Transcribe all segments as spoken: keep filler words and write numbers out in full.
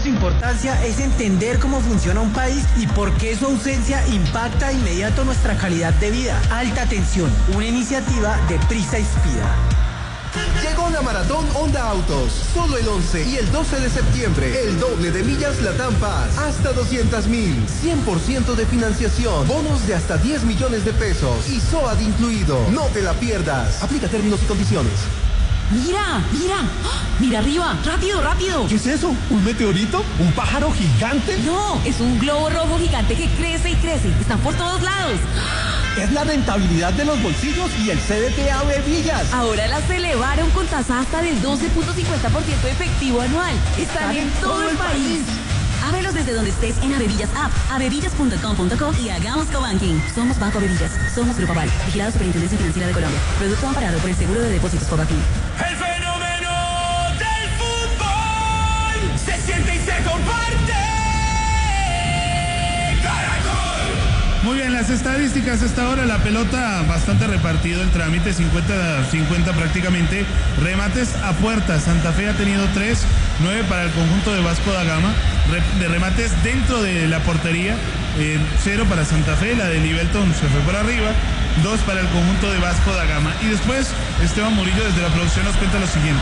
su importancia es entender cómo funciona un país y por qué su ausencia impacta de inmediato nuestra calidad de vida. Alta Tensión, una iniciativa de Prisa Inspira. Llegó la Maratón Honda Autos, solo el once y el doce de septiembre, el doble de millas Latam Paz, hasta doscientos mil, cien por ciento de financiación, bonos de hasta diez millones de pesos y S O A D incluido. No te la pierdas, aplica términos y condiciones. Mira, mira, mira arriba, rápido, rápido. ¿Qué es eso? ¿Un meteorito? ¿Un pájaro gigante? No, es un globo rojo gigante que crece y crece, están por todos lados. Es la rentabilidad de los bolsillos y el C D T Ave Villas. Ahora las elevaron con tasa hasta del doce punto cincuenta por ciento efectivo anual. Están en todo el país. Ábrelos desde donde estés en Avevillas App, avevillas punto com punto co y hagamos cobanking. Somos Banco Avevillas, somos Grupo Aval, vigilado Superintendencia Financiera de Colombia. Producto amparado por el Seguro de Depósitos Cobanking. El fenómeno del fútbol se siente y se comparte. Caracol. Muy bien, las estadísticas hasta ahora, la pelota bastante repartido, el trámite cincuenta cincuenta prácticamente. Remates a puerta, Santa Fe ha tenido tres, nueve para el conjunto de Vasco da Gama. De remates dentro de la portería, eh, cero para Santa Fe, la de Libelton se fue por arriba, dos para el conjunto de Vasco da Gama. Y después Esteban Murillo desde la producción nos cuenta lo siguiente: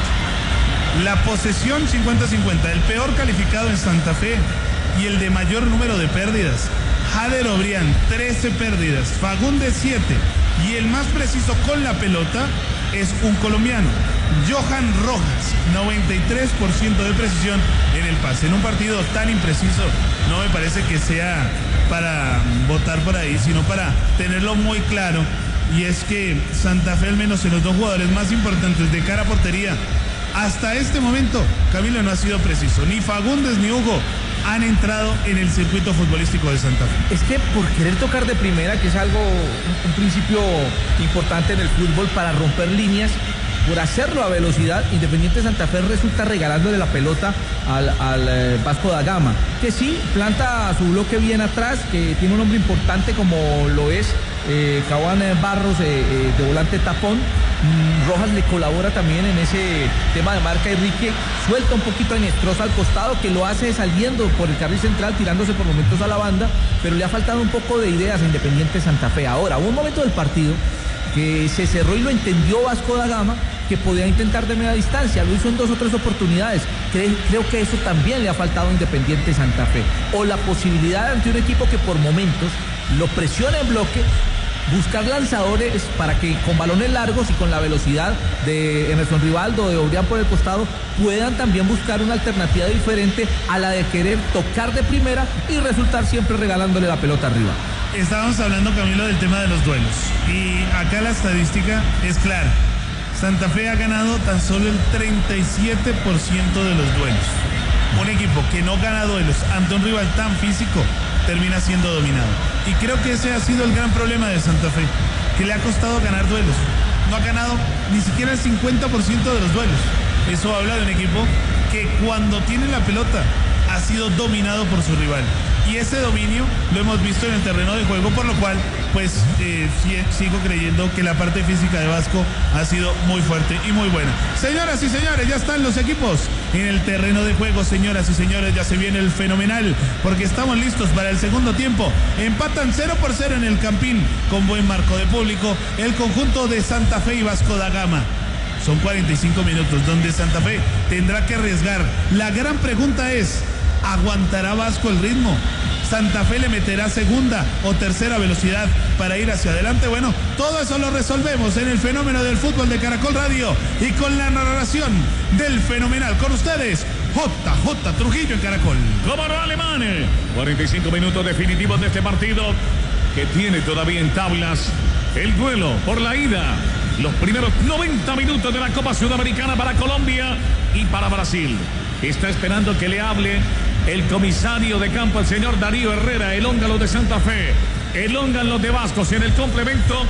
la posesión cincuenta cincuenta, el peor calificado en Santa Fe y el de mayor número de pérdidas, Jader Obrián, trece pérdidas, Fagundes siete, y el más preciso con la pelota es un colombiano, Johan Rojas, noventa y tres por ciento de precisión en el pase. En un partido tan impreciso no me parece que sea para votar por ahí, sino para tenerlo muy claro, y es que Santa Fe, al menos en los dos jugadores más importantes de cara a portería, hasta este momento, Camilo, no ha sido preciso. Ni Fagundes ni Hugo han entrado en el circuito futbolístico de Santa Fe. Es que por querer tocar de primera, que es algo, un, un principio importante en el fútbol para romper líneas, por hacerlo a velocidad, Independiente Santa Fe resulta regalándole la pelota al, al eh, Vasco da Gama, que sí, planta su bloque bien atrás, que tiene un hombre importante como lo es eh, Caguán Barros eh, eh, de volante tapón. mm, Rojas le colabora también en ese tema de marca. Enrique suelta un poquito a Inestrosa al costado, que lo hace saliendo por el carril central, tirándose por momentos a la banda, pero le ha faltado un poco de ideas a Independiente Santa Fe. Ahora, hubo un momento del partido que se cerró y lo entendió Vasco da Gama, que podía intentar de media distancia, lo hizo en dos o tres oportunidades. Creo, creo que eso también le ha faltado a Independiente Santa Fe, o la posibilidad ante un equipo que por momentos lo presiona en bloque, buscar lanzadores para que con balones largos y con la velocidad de Emerson Rivaldo, de Obrián por el costado, puedan también buscar una alternativa diferente a la de querer tocar de primera y resultar siempre regalándole la pelota arriba. Estábamos hablando, Camilo, del tema de los duelos, y acá la estadística es clara. Santa Fe ha ganado tan solo el treinta y siete por ciento de los duelos. Un equipo que no gana duelos ante un rival tan físico termina siendo dominado. Y creo que ese ha sido el gran problema de Santa Fe, que le ha costado ganar duelos. No ha ganado ni siquiera el cincuenta por ciento de los duelos. Eso habla de un equipo que cuando tiene la pelota ha sido dominado por su rival. Y ese dominio lo hemos visto en el terreno de juego, por lo cual pues eh, sigo creyendo que la parte física de Vasco ha sido muy fuerte y muy buena. Señoras y señores, ya están los equipos en el terreno de juego. Señoras y señores, ya se viene el fenomenal, porque estamos listos para el segundo tiempo. Empatan cero por cero en el Campín, con buen marco de público, el conjunto de Santa Fe y Vasco da Gama. Son cuarenta y cinco minutos donde Santa Fe tendrá que arriesgar. La gran pregunta es: ¿aguantará Vasco el ritmo? ¿Santa Fe le meterá segunda o tercera velocidad para ir hacia adelante? Bueno, todo eso lo resolvemos en el fenómeno del fútbol de Caracol Radio y con la narración del fenomenal. Con ustedes, J J Trujillo en Caracol. Como no, Alemán. cuarenta y cinco minutos definitivos de este partido, que tiene todavía en tablas el duelo por la ida. Los primeros noventa minutos de la Copa Sudamericana para Colombia y para Brasil. Está esperando que le hable el comisario de campo, el señor Darío Herrera, el húngaro de Santa Fe, el húngaro de Vascos. En el complemento,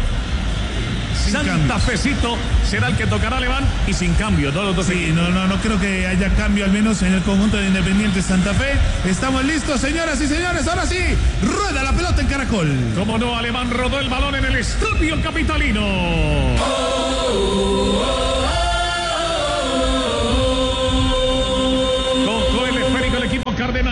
sin Santa cambios. Fecito será el que tocará Alemán y sin cambio. Todos los dos sí, no, no, no creo que haya cambio, al menos en el conjunto de Independiente Santa Fe. Estamos listos, señoras y señores. Ahora sí, rueda la pelota en Caracol. Como no, Alemán rodó el balón en el estadio capitalino. Oh, oh, oh.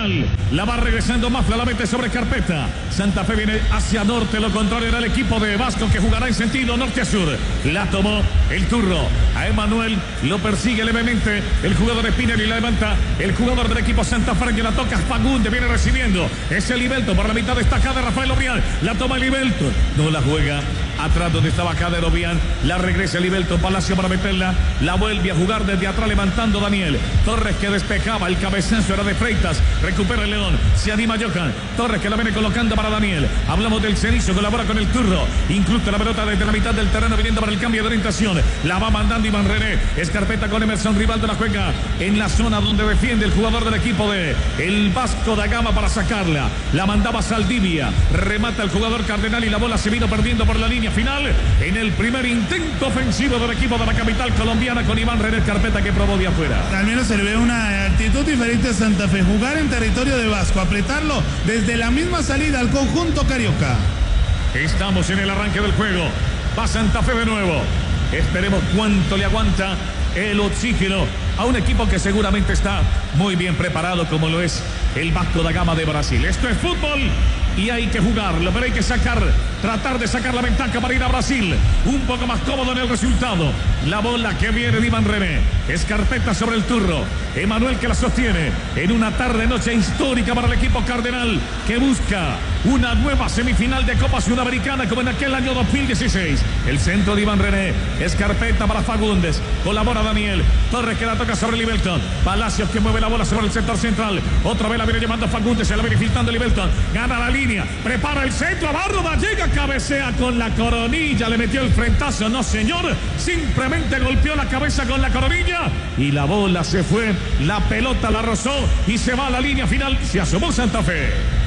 Cardenal. La va regresando Mafla, la mete sobre Carpeta. Santa Fe viene hacia norte, lo contrario era el equipo de Vasco que jugará en sentido norte a sur. La tomó el turro a Emanuel, lo persigue levemente el jugador Spinelli, la levanta el jugador del equipo Santa Fe, que la toca Fagundes, viene recibiendo. Es el Libelto por la mitad destacada de Rafael Obián. La toma el Libelto, no la juega atrás donde estaba Cader Obián. La regresa el Libelto, Palacio para meterla. La vuelve a jugar desde atrás levantando Daniel Torres, que despejaba, el cabezazo era de Freitas, recupera el León, se anima Johan Torres, que la viene colocando para Daniel. Hablamos del Cenizo, colabora con el turro, incluso la pelota desde la mitad del terreno viniendo para el cambio de orientación. La va mandando Iván René, es carpeta con Emerson Rivaldo, la juega en la zona donde defiende el jugador del equipo de el Vasco da Gama para sacarla. La mandaba Saldivia, remata el jugador Cardenal y la bola se vino perdiendo por la línea final en el primer intento ofensivo del equipo de la capital colombiana con Iván René, carpeta que probó de afuera. Al menos se le ve una actitud diferente a Santa Fe, jugar en territorio de Vasco, apretarlo desde la misma salida al conjunto carioca. Estamos en el arranque del juego, va Santa Fe de nuevo, esperemos cuánto le aguanta el oxígeno a un equipo que seguramente está muy bien preparado como lo es el Vasco da Gama de Brasil. Esto es fútbol y hay que jugarlo, pero hay que sacar, tratar de sacar la ventaja para ir a Brasil un poco más cómodo en el resultado. La bola que viene de Iván René, es carpeta sobre el turro, Emanuel que la sostiene en una tarde noche histórica para el equipo cardenal que busca una nueva semifinal de Copa Sudamericana como en aquel año dos mil dieciséis. El centro de Iván René, es carpeta para Fagundes, colabora Daniel Torres que la toca sobre Libelton, Palacios que mueve la bola sobre el sector central, otra vez la viene llevando Fagundes, se la viene filtrando Libelton, gana la línea, prepara el centro, Barroda llega, cabecea con la coronilla, le metió el frentazo, no señor, simplemente golpeó la cabeza con la coronilla y la bola se fue, la pelota la rozó y se va a la línea final, se asomó Santa Fe.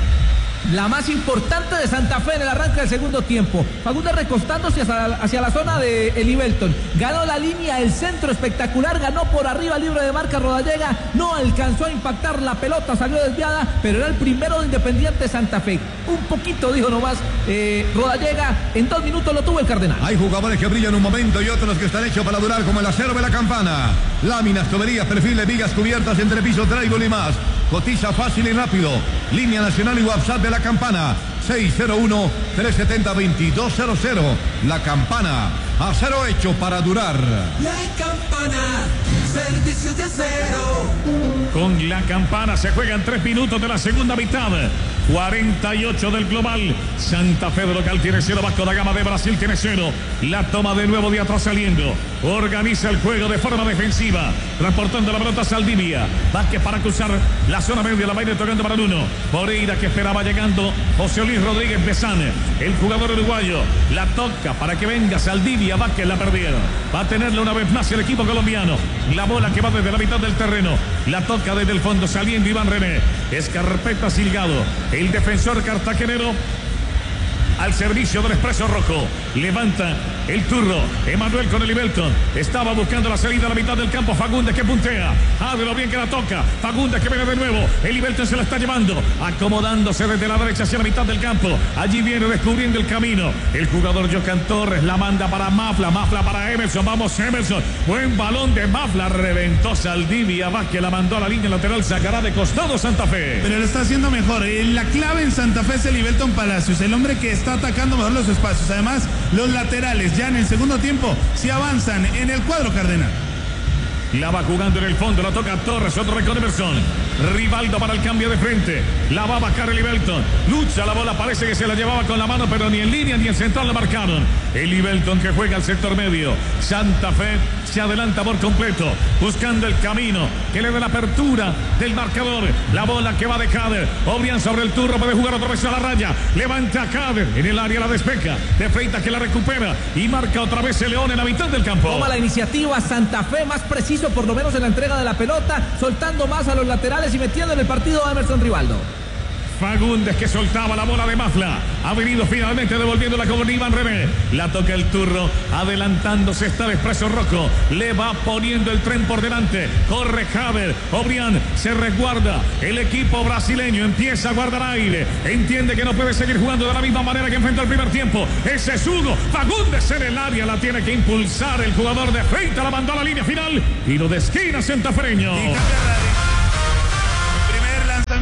La más importante de Santa Fe en el arranque del segundo tiempo. Fagundes recostándose hacia, hacia la zona de Elivelton. Ganó la línea, el centro espectacular, ganó por arriba libre de marca Rodallega. No alcanzó a impactar la pelota, salió desviada, pero era el primero de Independiente Santa Fe. Un poquito, dijo nomás eh, Rodallega. En dos minutos lo tuvo el Cardenal. Hay jugadores que brillan un momento y otros que están hechos para durar, como el acero de la Campana. Láminas, tuberías, perfiles, vigas cubiertas, entrepiso, traigo y más. Cotiza fácil y rápido. Línea nacional y WhatsApp de La Campana. seis cero uno, tres siete cero, dos dos cero cero. La Campana. Acero hecho para durar. La Campana. Servicios de acero. Con La Campana se juegan tres minutos de la segunda mitad. cuarenta y ocho del global. Santa Fe de local tiene cero. Vasco da Gama de Brasil tiene cero. La toma de nuevo de atrás saliendo. Organiza el juego de forma defensiva. Transportando la pelota a Saldivia. Vázquez para cruzar la zona media. La va a ir tocando para el uno. Moreira que esperaba llegando. José Luis Rodríguez Bezán. El jugador uruguayo. La toca para que venga Saldivia. Vázquez la perdieron. Va a tenerla una vez más el equipo colombiano. La bola que va desde la mitad del terreno. La toca desde el fondo saliendo Iván René. Es carpeta Silgado. El defensor cartagenero al servicio del Expreso Rojo. Levanta el turro. Emanuel con el Libelton. Estaba buscando la salida a la mitad del campo. Fagundes que puntea. Ah, de lo bien que la toca. Fagundes que viene de nuevo. El Libelton se la está llevando. Acomodándose desde la derecha hacia la mitad del campo. Allí viene descubriendo el camino. El jugador Johan Torres la manda para Mafla. Mafla para Emerson. Vamos Emerson. Buen balón de Mafla. Reventó Saldivia. Vázquez la mandó a la línea lateral. Sacará de costado Santa Fe. Pero lo está haciendo mejor. La clave en Santa Fe es el Libelton Palacios. El hombre que está atacando mejor los espacios. Además, los laterales ya en el segundo tiempo se avanzan en el cuadro cardenal. La va jugando en el fondo, la toca Torres, otro con Emerson. Rivaldo para el cambio de frente. La va a bajar el Libelton. Lucha la bola, parece que se la llevaba con la mano, pero ni en línea ni en central la marcaron. El Libelton que juega al sector medio. Santa Fe se adelanta por completo, buscando el camino que le dé la apertura del marcador. La bola que va de Cader. Obrián sobre el turno, puede jugar otra vez a la raya. Levanta a Cader en el área, la despeja. De Freitas que la recupera y marca otra vez el León en la mitad del campo. Toma la iniciativa Santa Fe, más preciso por lo menos en la entrega de la pelota, soltando más a los laterales y metiendo en el partido a Emerson Rivaldo. Fagundes que soltaba la bola de Mafla. Ha venido finalmente devolviéndola con Iván René. La toca el turro. Adelantándose está el Expreso Rojo. Le va poniendo el tren por delante. Corre Javer. Obrián se resguarda. El equipo brasileño empieza a guardar aire. Entiende que no puede seguir jugando de la misma manera que enfrentó el primer tiempo. Ese es Hugo. Fagundes en el área. La tiene que impulsar el jugador de Feita. La mandó a la línea final. Tiro de esquina santafereño. Lanzamiento de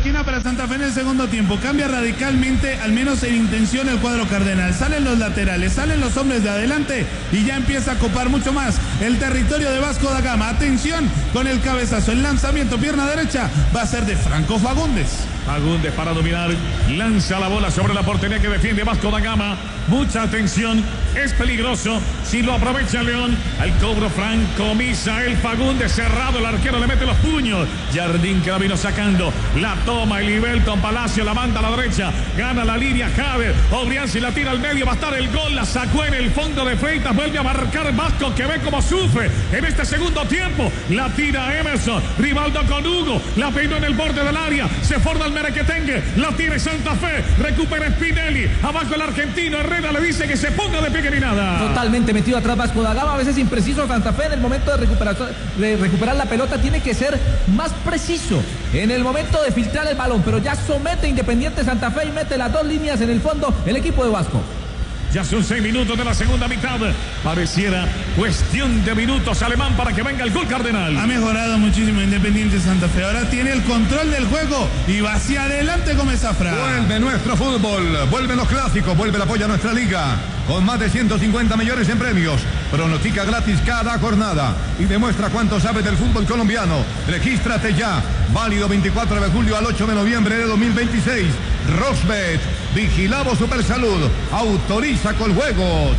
esquina para Santa Fe en el segundo tiempo. Cambia radicalmente, al menos en intención, el cuadro cardenal. Salen los laterales, salen los hombres de adelante y ya empieza a copar mucho más el territorio de Vasco da Gama. Atención con el cabezazo, el lanzamiento, pierna derecha, va a ser de Franco Fagundes. Fagundes para dominar, lanza la bola sobre la portería que defiende Vasco da Gama. Mucha atención, es peligroso si lo aprovecha León. Al cobro Franco Misael Fagundes, cerrado, el arquero le mete los puños. Jardín que la vino sacando, la toma el Ibelton Palacio, la manda a la derecha, gana la línea Javer, Obrianzi la tira al medio, va a estar el gol, la sacó en el fondo de Freitas, vuelve a marcar Vasco que ve cómo sufre en este segundo tiempo, la tira Emerson, Rivaldo con Hugo, la peinó en el borde del área, se forma el Merequetengue, la tira Santa Fe, recupera Spinelli, abajo el argentino, Herrera le dice que se ponga de pie que ni nada. Totalmente metido atrás Vasco da Gama, a veces impreciso Santa Fe en el momento de recuperar, de recuperar la pelota, tiene que ser más preciso en el momento de filtrar el balón, pero ya somete Independiente Santa Fe y mete las dos líneas en el fondo el equipo de Vasco. Ya son seis minutos de la segunda mitad. Pareciera cuestión de minutos, Alemán, para que venga el gol cardenal. Ha mejorado muchísimo Independiente Santa Fe. Ahora tiene el control del juego y va hacia adelante Gómez Zafra. Vuelve nuestro fútbol, vuelven los clásicos, vuelve el apoyo a nuestra liga. Con más de ciento cincuenta millones en premios. Pronostica gratis cada jornada y demuestra cuánto sabes del fútbol colombiano. Regístrate ya. Válido veinticuatro de julio al ocho de noviembre de dos mil veintiséis. Rosbet, Vigilado Supersalud, autoriza con juegos.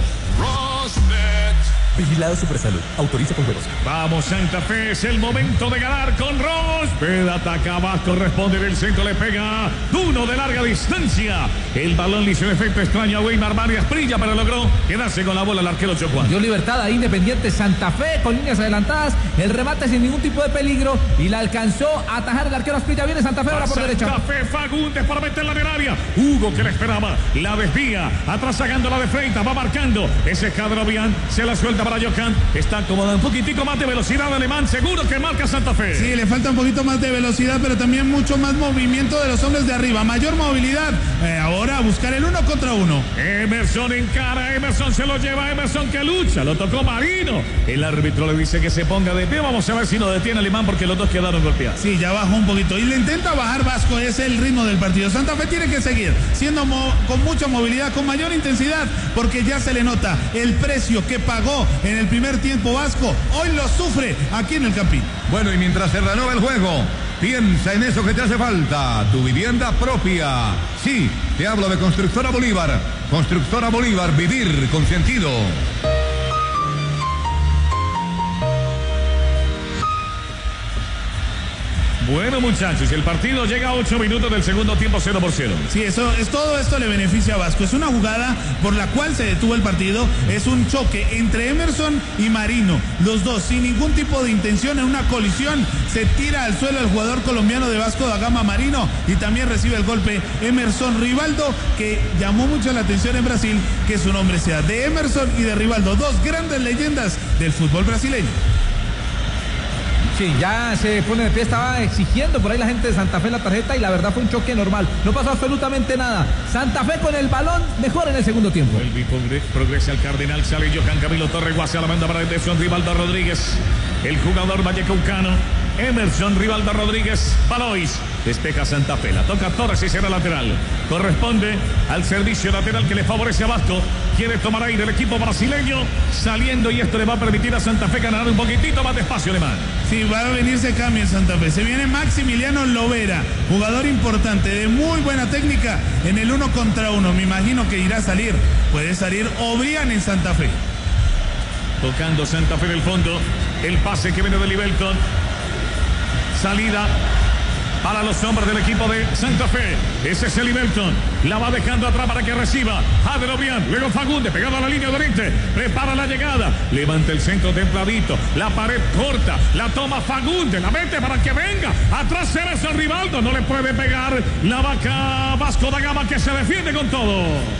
Rosbet. Vigilado Supersalud, autoriza con juegos. Vamos Santa Fe, es el momento de ganar con Rosbet. Ataca Vasco, responde del centro, le pega uno de larga distancia. El balón le hizo un efecto extraño a Weimar Marias, brilla, pero logró quedarse con la bola el arquero Chocuán. Dio libertad a Independiente Santa Fe con líneas adelantadas, el remate sin ningún tipo de peligro y la alcanzó a atajar el arquero Asprilla. Viene Santa Fe ahora por Santa derecha. Santa Fe, Fagundes para meterla en el área. Hugo que la esperaba, la desvía, atrás sacando la de Freitas, va marcando. Ese Cadrovian se la suelta para Yocan, está acomodado un poquitico más de velocidad Alemán, seguro que marca Santa Fe. Sí, le falta un poquito más de velocidad, pero también mucho más movimiento de los hombres de arriba, mayor movilidad. Eh, ahora a buscar el uno contra uno. Emerson encara, Emerson se lo lleva, Emerson que lucha, lo tocó Marino. El árbitro le dice que se ponga de pie, vamos a ver si lo detiene Alemán porque los dos quedaron golpeados. Sí, ya bajó un poquito y le intenta bajar Vasco, es el ritmo del partido. Santa Fe tiene que seguir siendo mo con mucha movilidad, con mayor intensidad, porque ya se le nota el precio que pagó en el primer tiempo Vasco, hoy lo sufre aquí en el Campín. Bueno, y mientras se renueva el juego, piensa en eso que te hace falta, tu vivienda propia. Sí, te hablo de Constructora Bolívar. Constructora Bolívar, vivir con sentido. Bueno, muchachos, el partido llega a ocho minutos del segundo tiempo, cero por cero. Sí, eso es, todo esto le beneficia a Vasco. Es una jugada por la cual se detuvo el partido. Es un choque entre Emerson y Marino. Los dos, sin ningún tipo de intención, en una colisión, se tira al suelo el jugador colombiano de Vasco da Gama, Marino, y también recibe el golpe Emerson Rivaldo, que llamó mucho la atención en Brasil que su nombre sea de Emerson y de Rivaldo, dos grandes leyendas del fútbol brasileño. Sí, ya se pone de pie, estaba exigiendo por ahí la gente de Santa Fe la tarjeta y la verdad fue un choque normal, no pasó absolutamente nada. Santa Fe con el balón mejor en el segundo tiempo. El progresa el Cardenal, sale Johan Camilo Torres, Guasia la manda para la dirección Rivaldo Rodríguez, el jugador vallecaucano. Emerson Rivaldo Rodríguez, Balois, despeja Santa Fe, la toca Torres y será lateral. Corresponde al servicio lateral que le favorece a Vasco. Quiere tomar aire el equipo brasileño saliendo y esto le va a permitir a Santa Fe ganar un poquitito más de espacio, Alemán. Sí, va a venirse cambio en Santa Fe. Se viene Maximiliano Lovera, jugador importante, de muy buena técnica en el uno contra uno. Me imagino que irá a salir, puede salir Obrian en Santa Fe. Tocando Santa Fe en el fondo, el pase que viene de Libelton. Salida para los hombres del equipo de Santa Fe. Ese es el Libelton. La va dejando atrás para que reciba Jader Obrian. Luego Fagundes pegado a la línea de oriente. Prepara la llegada. Levanta el centro templadito. La pared corta. La toma Fagundes. La mete para que venga. Atrás se ve Rivaldo. No le puede pegar la vaca Vasco da Gama que se defiende con todo.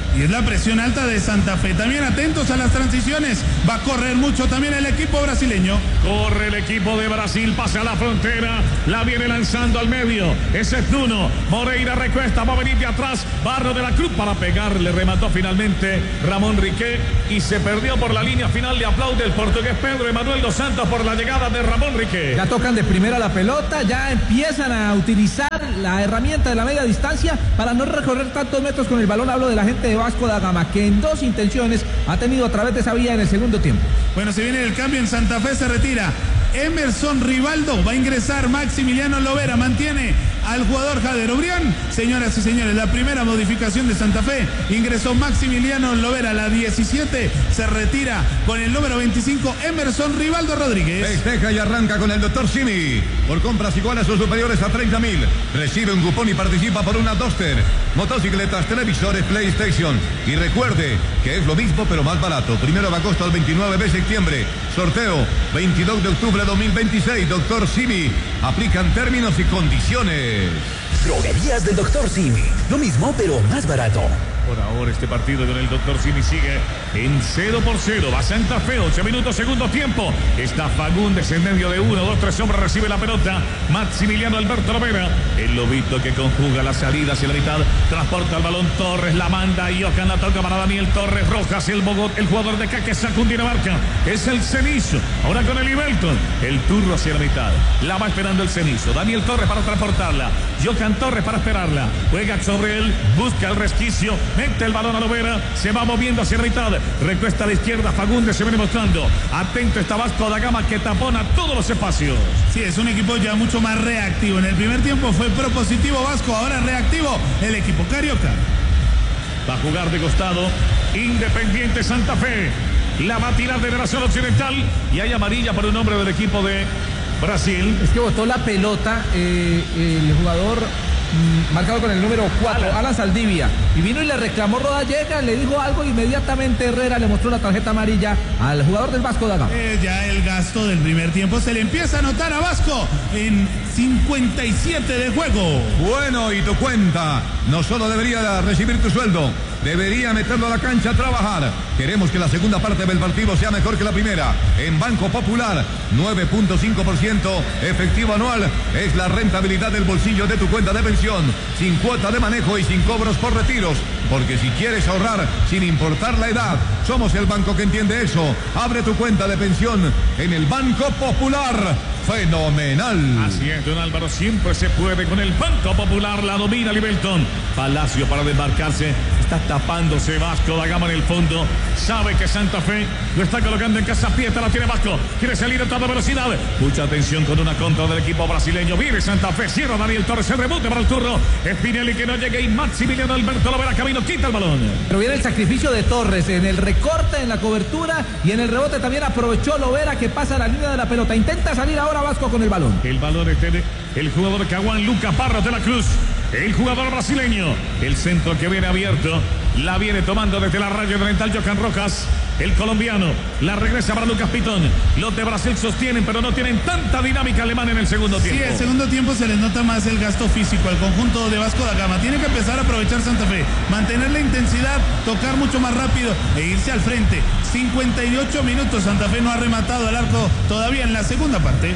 y es la presión alta de Santa Fe. También atentos a las transiciones. Va a correr mucho también el equipo brasileño. Corre el equipo de Brasil, pasa a la frontera, la viene lanzando al medio. Ese es Nuno. Moreira recuesta, va a venir de atrás. Barro de la Cruz para pegarle, remató finalmente Ramón Riquet y se perdió por la línea final. Le aplaude el portugués Pedro Emanuel dos Santos por la llegada de Ramón Riquet. Ya tocan de primera la pelota, ya empiezan a utilizar la herramienta de la media distancia para no recorrer tantos metros con el balón. Hablo de la gente de Vasco da Gama, que en dos intenciones ha tenido a través de esa vía en el segundo tiempo. Bueno, se viene el cambio en Santa Fe, se retira Emerson Rivaldo, va a ingresar Maximiliano Lovera, mantiene al jugador Jader Obrián. Señoras y señores, la primera modificación de Santa Fe, ingresó Maximiliano Lovera, la diecisiete, se retira con el número veinticinco Emerson Rivaldo Rodríguez. Festeja y arranca con el doctor Simi. Por compras iguales o superiores a treinta mil, recibe un cupón y participa por una Duster, motocicletas, televisores, PlayStation. Y recuerde que es lo mismo pero más barato. Primero de agosto al veintinueve de septiembre. Sorteo veintidós de octubre de dos mil veintiséis. Doctor Simi. Aplican términos y condiciones. Droguerías del doctor Simi. Lo mismo, pero más barato. Por ahora este partido con el doctor Simi sigue en cero por cero. Va Santa Fe, ocho minutos, segundo tiempo. Está Fagundes en medio de uno, dos, tres hombres, recibe la pelota. Maximiliano Alberto Lovera, el lobito que conjuga la salida hacia la mitad. Transporta el balón Torres, la manda y Ocan la toca para Daniel Torres Rojas, el Bogotá, el jugador de acá que saca Cundinamarca. Es el Cenizo. Ahora con el Ibelton. El turno hacia la mitad. La va esperando el Cenizo. Daniel Torres para transportarla. Jocan Torres para esperarla. Juega sobre él, busca el resquicio. Mete el balón a Lovera, se va moviendo hacia la mitad, recuesta a la izquierda, Fagundes se viene mostrando, atento está Vasco da Gama que tapona todos los espacios. Sí, es un equipo ya mucho más reactivo. En el primer tiempo fue propositivo Vasco, ahora reactivo el equipo carioca. Va a jugar de costado Independiente Santa Fe, la va a tirar de la zona occidental y hay amarilla para un hombre del equipo de Brasil. Es que botó la pelota eh, el jugador marcado con el número cuatro, Alan. Alan Saldivia, y vino y le reclamó Rodallega, le dijo algo, inmediatamente Herrera le mostró la tarjeta amarilla al jugador del Vasco da Gama. Eh, ya el gasto del primer tiempo se le empieza a notar a Vasco en cincuenta y siete de juego. Bueno, y tu cuenta no solo debería recibir tu sueldo, debería meterlo a la cancha a trabajar. Queremos que la segunda parte del partido sea mejor que la primera. En Banco Popular, nueve punto cinco por ciento efectivo anual es la rentabilidad del bolsillo de tu cuenta de pensión, sin cuota de manejo y sin cobros por retiros. Porque si quieres ahorrar sin importar la edad, somos el banco que entiende eso. Abre tu cuenta de pensión en el Banco Popular. Fenomenal. Así es, don Álvaro, siempre se puede con el Banco Popular. La domina Libelton. Palacio para desmarcarse. Está tapándose Vasco da Gama en el fondo. Sabe que Santa Fe lo está colocando en Casapieta. La tiene Vasco. Quiere salir a toda velocidad. Mucha atención con una contra del equipo brasileño. Viene Santa Fe. Cierra Daniel Torres. El rebote para el turno. Spinelli que no llega y Maximiliano Alberto Lovera camino. Quita el balón. Pero viene el sacrificio de Torres en el recorte, en la cobertura y en el rebote también aprovechó Lovera que pasa la línea de la pelota. Intenta salir ahora Vasco con el balón. El balón es de el jugador Caguán Lucas Parras de la Cruz. El jugador brasileño. El centro que viene abierto. La viene tomando desde la raya oriental Jocan Rojas. El colombiano. La regresa para Lucas Pitón. Los de Brasil sostienen, pero no tienen tanta dinámica alemana en el segundo tiempo. Sí, el segundo tiempo se les nota más el gasto físico al conjunto de Vasco da Gama. Tiene que empezar a aprovechar Santa Fe. Mantener la intensidad, tocar mucho más rápido e irse al frente. cincuenta y ocho minutos. Santa Fe no ha rematado el arco todavía en la segunda parte.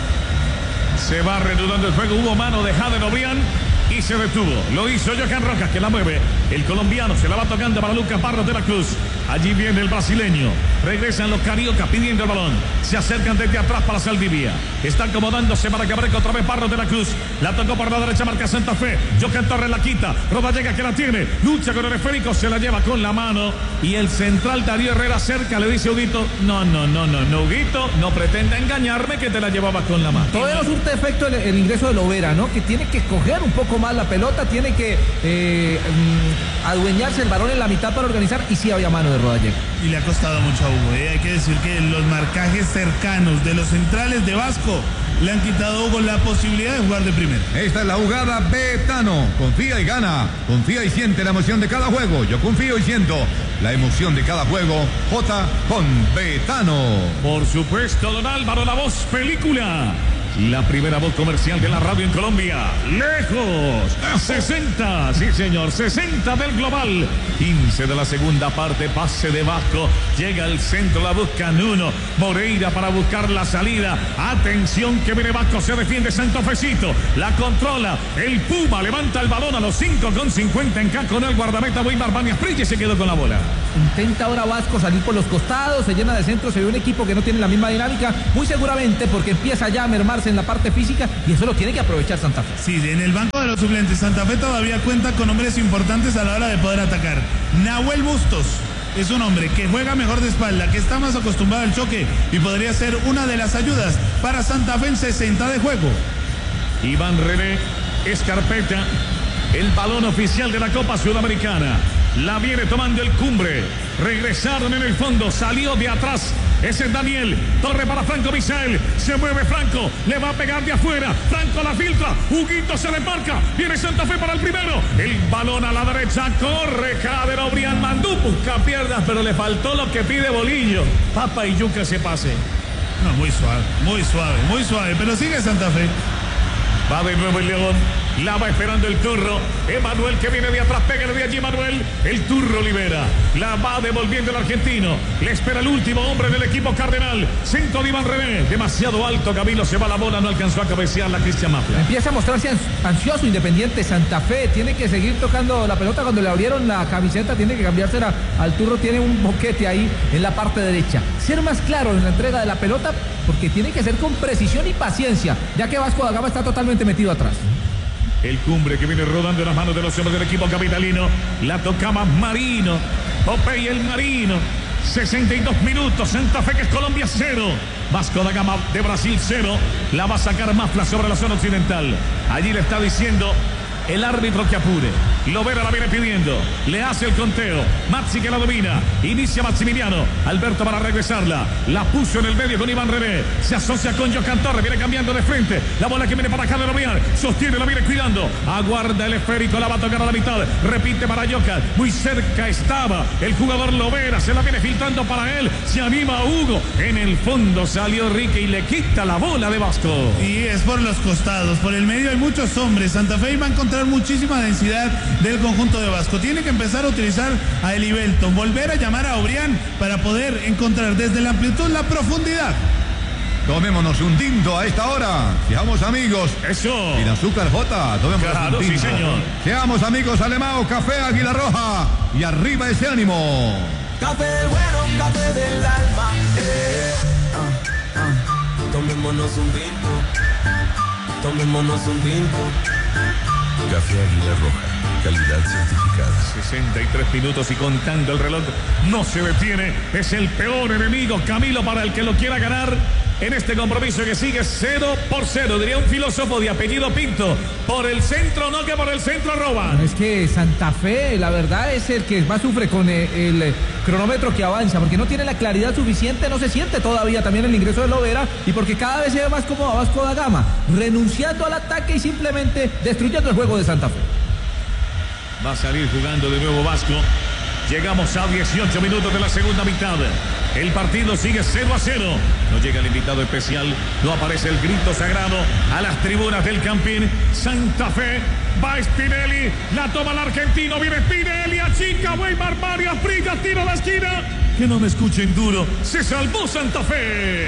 Se va reanudando el juego. Hubo mano de Jader Obrián y se detuvo. Lo hizo Jocan Rojas que la mueve. El colombiano se la va tocando para Lucas Barros de la Cruz. Allí viene el brasileño. Regresan los cariocas pidiendo el balón. Se acercan desde atrás para Saldivia. Está acomodándose para Cabreco otra vez Barros de la Cruz. La tocó por la derecha, marca Santa Fe. Jocan Torres la quita. Rodallega que la tiene. Lucha con el esférico. Se la lleva con la mano. Y el central Darío Herrera cerca. Le dice a Huguito. No, no, no, no, no, Huguito. No pretenda engañarme que te la llevaba con la mano. Todavía no surte efecto el, el ingreso de Lovera, ¿no? Que tiene que coger un poco más la pelota. Tiene que eh, um, adueñarse el balón en la mitad para organizar. Y sí había mano de Rodallega. Y le ha costado mucho a Hugo, ¿eh? Hay que decir que los marcajes cercanos de los centrales de Vasco le han quitado a Hugo la posibilidad de jugar de primera. Esta es la jugada Betano. Confía y gana. Confía y siente la emoción de cada juego. Yo confío y siento la emoción de cada juego. J con Betano. Por supuesto, don Álvaro, la voz película. La primera voz comercial de la radio en Colombia. Lejos. sesenta. Sí, señor. sesenta del global. quince de la segunda parte. Pase de Vasco. Llega al centro. La buscan uno. Moreira para buscar la salida. Atención que viene Vasco. Se defiende Santofecito. La controla. El Puma levanta el balón a los cinco con cincuenta en K con el guardameta Weimar Bani Asprilla y se quedó con la bola. Intenta ahora Vasco salir por los costados. Se llena de centro. Se ve un equipo que no tiene la misma dinámica. Muy seguramente porque empieza ya a mermarse en la parte física y eso lo tiene que aprovechar Santa Fe. Sí, en el banco de los suplentes Santa Fe todavía cuenta con hombres importantes a la hora de poder atacar. Nahuel Bustos es un hombre que juega mejor de espalda, que está más acostumbrado al choque y podría ser una de las ayudas para Santa Fe en sesenta de juego. Iván René Escarpeta, el balón oficial de la Copa Sudamericana. La viene tomando el Cumbre. Regresaron en el fondo. Salió de atrás. Ese es Daniel. Torre para Franco Misael. Se mueve Franco. Le va a pegar de afuera. Franco la filtra. Huguito se le marca. Viene Santa Fe para el primero. El balón a la derecha. Corre Jader Obrián. Mandú. Busca piernas, pero le faltó lo que pide Bolillo. Papa y yuca se pase. No, muy suave. Muy suave. Muy suave. Pero sigue Santa Fe. Va de nuevo el León. La va esperando el Turro. Emanuel que viene de atrás. Pégale de allí, Emanuel. El Turro libera. La va devolviendo el argentino. Le espera el último hombre del equipo cardenal. Centro de Iván René. Demasiado alto. Camilo se va la bola. No alcanzó a cabecearla Cristian Mafla. Empieza a mostrarse ansioso Independiente Santa Fe. Tiene que seguir tocando la pelota. Cuando le abrieron la camiseta, tiene que cambiársela al Turro. Tiene un boquete ahí en la parte derecha. Ser más claro en la entrega de la pelota, porque tiene que ser con precisión y paciencia, ya que Vasco da Gama está totalmente metido atrás. El Cumbre que viene rodando en las manos de los hombres del equipo capitalino. La tocaba Marino. Popey el Marino. sesenta y dos minutos. Santa Fe que es Colombia cero. Vasco da Gama de Brasil cero. La va a sacar Mafla sobre la zona occidental. Allí le está diciendo el árbitro que apure. Lovera la viene pidiendo. Le hace el conteo. Maxi que la domina. Inicia Maximiliano. Alberto para regresarla. La puso en el medio con Iván René. Se asocia con Jocan Torres. Viene cambiando de frente. La bola que viene para Jader Obrián. Sostiene, la viene cuidando. Aguarda el esférico. La va a tocar a la mitad. Repite para Jocan. Muy cerca estaba el jugador Lovera. Se la viene filtrando para él. Se anima Hugo. En el fondo salió Rique y le quita la bola de Vasco. Y es por los costados. Por el medio hay muchos hombres. Santa Fe va a encontrar muchísima densidad del conjunto de Vasco. Tiene que empezar a utilizar a Elivelton, volver a llamar a Obrián para poder encontrar desde la amplitud la profundidad. Tomémonos un tinto a esta hora. Seamos amigos. Eso. Sin azúcar J. Tomémonos claro, un tinto. Sí, señor. Seamos amigos Alemão, Café Águila Roja. Y arriba ese ánimo. Café bueno, café del alma. Eh. Ah, ah. Tomémonos un tinto. Tomémonos un tinto. Café Águila Roja, calidad certificada. sesenta y tres minutos y contando el reloj. No se detiene. Es el peor enemigo, Camilo, para el que lo quiera ganar en este compromiso que sigue cero por cero. Diría un filósofo de apellido Pinto. Por el centro, no que por el centro roban. Es que Santa Fe, la verdad, es el que más sufre con el, el cronómetro que avanza, porque no tiene la claridad suficiente, no se siente todavía también el ingreso de Lovera, y porque cada vez se ve más cómodo Vasco da Gama, renunciando al ataque y simplemente destruyendo el juego de Santa Fe. Va a salir jugando de nuevo Vasco. Llegamos a dieciocho minutos de la segunda mitad. El partido sigue cero a cero. No llega el invitado especial. No aparece el grito sagrado a las tribunas del Campín. Santa Fe. Va Spinelli. La toma el argentino. Viene Spinelli. Achica. Weimar Bani Asprilla. Tiro a la esquina. Que no me escuchen duro. Se salvó Santa Fe.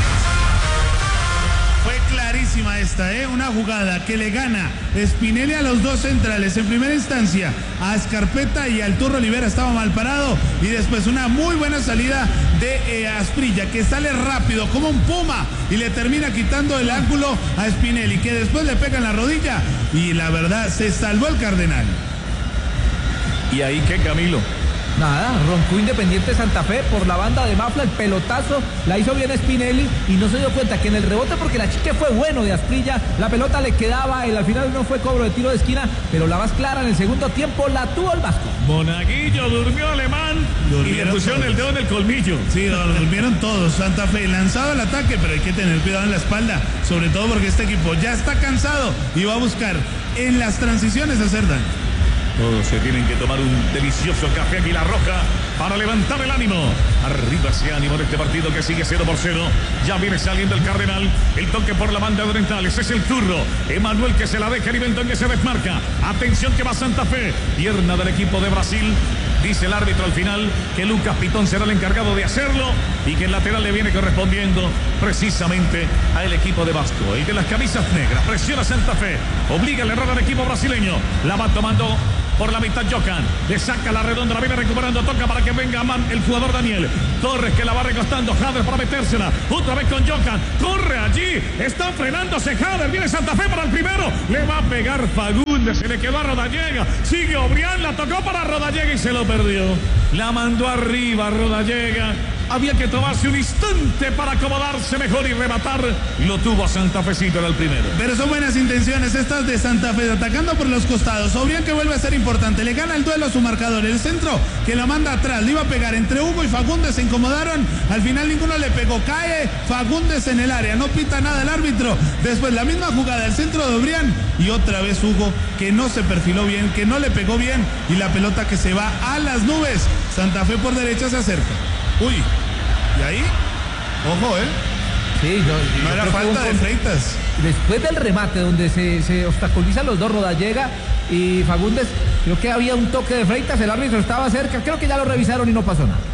Fue clarísima esta, ¿eh? Una jugada que le gana Spinelli a los dos centrales. En primera instancia a Escarpeta y al Turro Olivera estaba mal parado. Y después una muy buena salida de eh, Asprilla, que sale rápido como un puma y le termina quitando el ángulo a Spinelli, que después le pega en la rodilla. Y la verdad, se salvó el Cardenal. ¿Y ahí qué, Camilo? Nada, roncó Independiente Santa Fe por la banda de Mafla, el pelotazo la hizo bien Spinelli y no se dio cuenta que en el rebote, porque la chique fue bueno de Asprilla, la pelota le quedaba, el, al final no fue cobro de tiro de esquina, pero la más clara en el segundo tiempo la tuvo el Vasco. Monaguillo durmió Alemán durmieron y le pusieron todos el dedo en el colmillo. Sí, lo durmieron todos. Santa Fe lanzado al ataque, pero hay que tener cuidado en la espalda, sobre todo porque este equipo ya está cansado y va a buscar en las transiciones hacer daño. Todos se tienen que tomar un delicioso café Águila Roja para levantar el ánimo. Arriba ese ánimo de este partido que sigue cero por cero. Ya viene saliendo el Cardenal. El toque por la banda de Orientales. Es el turno. Emanuel que se la deja. Nivelton que se desmarca. Atención que va Santa Fe. Pierna del equipo de Brasil. Dice el árbitro al final que Lucas Pitón será el encargado de hacerlo y que el lateral le viene correspondiendo precisamente al equipo de Vasco. El de las camisas negras. Presiona Santa Fe. Obliga el error al equipo brasileño. La va tomando por la mitad Jocan. Le saca la redonda. La viene recuperando. Toca para que venga Man, el jugador Daniel Torres que la va recostando. Jader para metérsela. Otra vez con Jocan. Corre allí. Está frenándose Jader. Viene Santa Fe para el primero. Le va a pegar Fagundes. Se le quedó a Rodallega. Sigue Obrián. La tocó para Rodallega y se lo perdió. La mandó arriba Rodallega. Había que tomarse un instante para acomodarse mejor y rematar. Lo tuvo a Santa Fecito, era el primero. Pero son buenas intenciones estas de Santa Fe, atacando por los costados. Obrián que vuelve a ser importante. Le gana el duelo a su marcador. El centro que la manda atrás. Le iba a pegar entre Hugo y Fagundes. Se incomodaron. Al final ninguno le pegó. Cae Fagundes en el área. No pita nada el árbitro. Después la misma jugada. El centro de Obrián. Y otra vez Hugo que no se perfiló bien. Que no le pegó bien. Y la pelota que se va a las nubes. Santa Fe por derecha se acerca. Uy, y ahí, ojo, ¿eh? Sí, yo, no yo era falta de Freitas. Después del remate donde se, se obstaculizan los dos, Rodallega y Fagundes, creo que había un toque de Freitas, el árbitro estaba cerca, creo que ya lo revisaron y no pasó nada.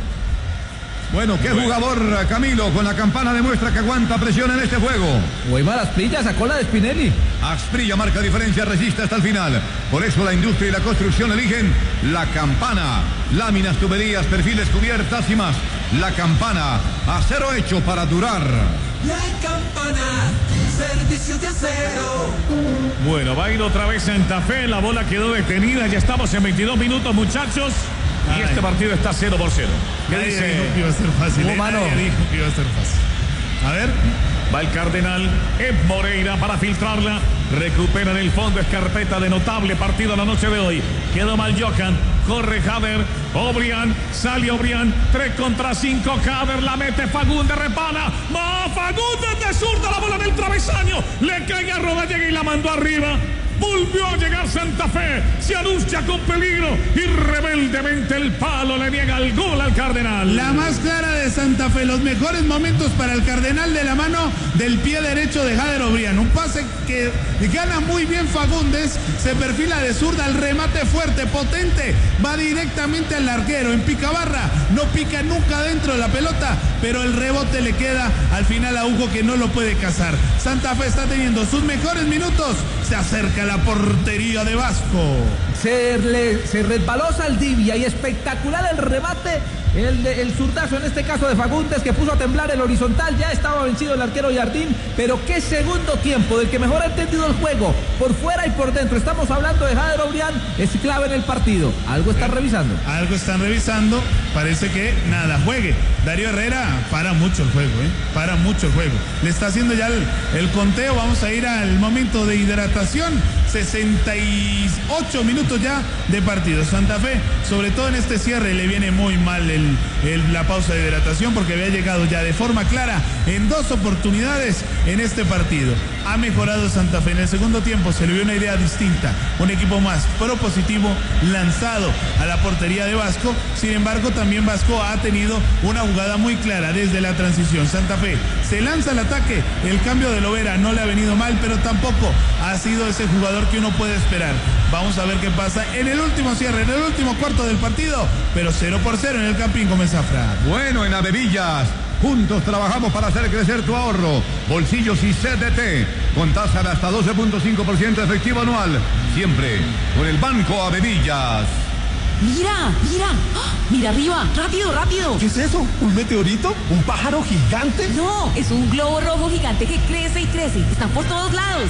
Bueno, qué jugador, Camilo, con la campana demuestra que aguanta presión en este juego. Weimar Asprilla sacó la de Spinelli. Asprilla marca diferencia, resiste hasta el final. Por eso la industria y la construcción eligen la campana. Láminas, tuberías, perfiles, cubiertas y más. La campana, acero hecho para durar. La campana, servicio de acero. Bueno, va a ir otra vez Santa Fe. La bola quedó detenida. Ya estamos en veintidós minutos, muchachos. Y este partido está cero por cero. ¿Qué Nadie dice? dijo que iba a ser fácil. ¿eh? Nadie dijo que iba a ser fácil. A ver. Va el Cardenal. Es Moreira para filtrarla. Recupera en el fondo. Escarpeta de notable partido la noche de hoy. Quedó mal Jocan. Corre Jader. Obrián. Sale Obrián. tres contra cinco. Jader la mete. Fagundes repala. Va Fagundes de zurda. La bola en el travesaño. Le cae a Rodallega y la mandó arriba. Volvió a llegar Santa Fe, se anuncia con peligro y rebeldemente el palo le niega el gol al Cardenal. La más clara de Santa Fe, los mejores momentos para el Cardenal de la mano del pie derecho de Jader Obrián. Un pase que gana muy bien Fagundes, se perfila de zurda, el remate fuerte, potente, va directamente al larguero, en picabarra, no pica nunca dentro de la pelota, pero el rebote le queda al final a Hugo que no lo puede cazar. Santa Fe está teniendo sus mejores minutos, se acerca la portería de Vasco. Se, le, se resbaló Saldivia y espectacular el remate, el, el zurdazo en este caso de Fagundes que puso a temblar el horizontal. Ya estaba vencido el arquero Jardín, pero qué segundo tiempo del que mejor ha entendido el juego, por fuera y por dentro. Estamos hablando de Jader Obrián, es clave en el partido. Algo están revisando. Algo están revisando, parece que nada, juegue. Darío Herrera para mucho el juego, ¿eh? Para mucho el juego. Le está haciendo ya el, el conteo, vamos a ir al momento de hidratación. sesenta y ocho minutos ya de partido. Santa Fe, sobre todo en este cierre, le viene muy mal el, el, la pausa de hidratación porque había llegado ya de forma clara en dos oportunidades en este partido. Ha mejorado Santa Fe. En el segundo tiempo se le vio una idea distinta, un equipo más propositivo, lanzado a la portería de Vasco. Sin embargo, también Vasco ha tenido una jugada muy clara desde la transición. Santa Fe se lanza al ataque, el cambio de Lovera no le ha venido mal, pero tampoco ha sido ese jugador que uno puede esperar. Vamos a ver qué pasa en el último cierre, en el último cuarto del partido, pero cero por cero en el Campín Comenzafra. Bueno, en Avevillas, juntos trabajamos para hacer crecer tu ahorro. Bolsillos y C D T, con tasa de hasta doce punto cinco por ciento efectivo anual. Siempre con el Banco Avevillas. Mira, mira, ¡oh! Mira arriba, rápido, rápido. ¿Qué es eso? ¿Un meteorito? ¿Un pájaro gigante? No, es un globo rojo gigante que crece y crece. Están por todos lados.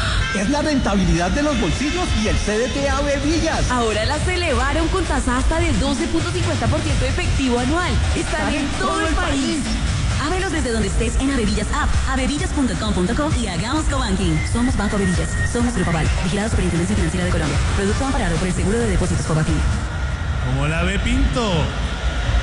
Es la rentabilidad de los bolsillos y el C D T Avevillas. Ahora las elevaron con tasa hasta del doce punto cincuenta por ciento efectivo anual. Están en todo el país. Ábrelos desde donde estés en Avevillas App, avevillas punto com punto co y hagamos cobanking. Somos Banco Avevillas. Somos Grupo Aval. Vigilado Superintendencia Financiera de Colombia. Producto amparado por el Seguro de Depósitos Cobanking. Como la ve Pinto.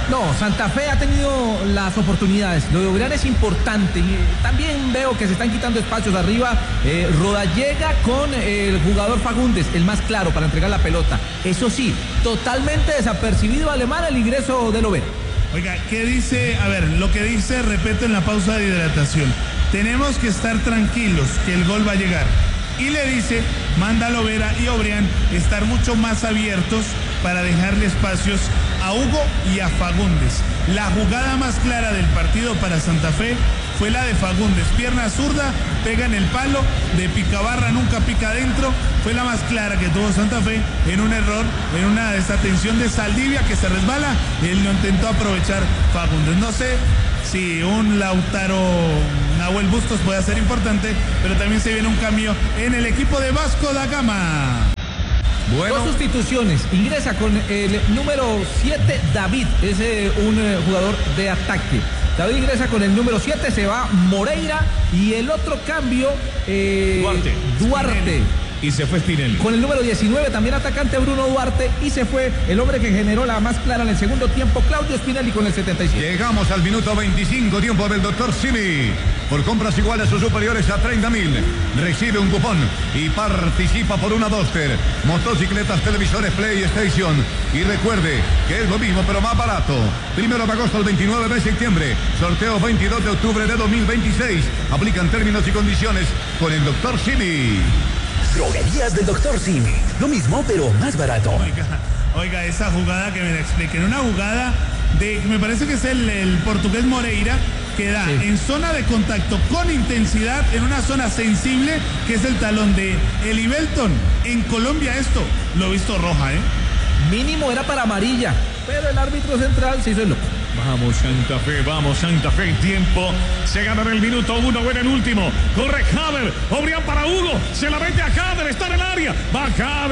No, Santa Fe ha tenido las oportunidades. Lo de Obrián es importante. Y también veo que se están quitando espacios arriba. Eh, Rodallega con el jugador Fagundes, el más claro para entregar la pelota. Eso sí, totalmente desapercibido Alemán el ingreso de Lovera. Oiga, ¿qué dice? A ver, lo que dice, repito, en la pausa de hidratación. Tenemos que estar tranquilos que el gol va a llegar. Y le dice, manda a Lovera y Obrián estar mucho más abiertos para dejarle espacios a Hugo y a Fagundes. La jugada más clara del partido para Santa Fe fue la de Fagundes. Pierna zurda, pega en el palo, de picabarra nunca pica adentro. Fue la más clara que tuvo Santa Fe en un error, en una desatención de Saldivia que se resbala. Él lo intentó aprovechar Fagundes. No sé si un Lautaro Nahuel Bustos puede ser importante, pero también se viene un cambio en el equipo de Vasco da Gama. Bueno. Dos sustituciones. Ingresa con el número siete, David. Es eh, un eh, jugador de ataque. David ingresa con el número siete, se va Moreira. Y el otro cambio, eh, Duarte. Duarte. Y se fue Spinelli. Con el número diecinueve, también atacante Bruno Duarte. Y se fue el hombre que generó la más clara en el segundo tiempo, Claudio Spinelli, con el setenta y siete. Llegamos al minuto veinticinco, tiempo del doctor Simi. Por compras iguales o superiores a treinta mil, recibe un cupón y participa por una Duster, motocicletas, televisores, PlayStation. Y recuerde que es lo mismo pero más barato. Primero de agosto al veintinueve de septiembre. Sorteo veintidós de octubre de dos mil veintiséis. Aplican términos y condiciones con el doctor Simi. Droguerías del doctor Simi. Lo mismo, pero más barato. Oiga, oiga, esa jugada que me la expliquen. Una jugada de, me parece que es el, el portugués Moreira, que da sí. en zona de contacto con intensidad, en una zona sensible, que es el talón de Eli Belton. En Colombia esto lo he visto roja, ¿eh? Mínimo era para amarilla, pero el árbitro central se hizo el loco. Vamos Santa Fe, vamos Santa Fe, tiempo, se gana en el minuto uno, bueno en el último, corre Jader, Obrián para Hugo, se la mete a Jader, está en el área, va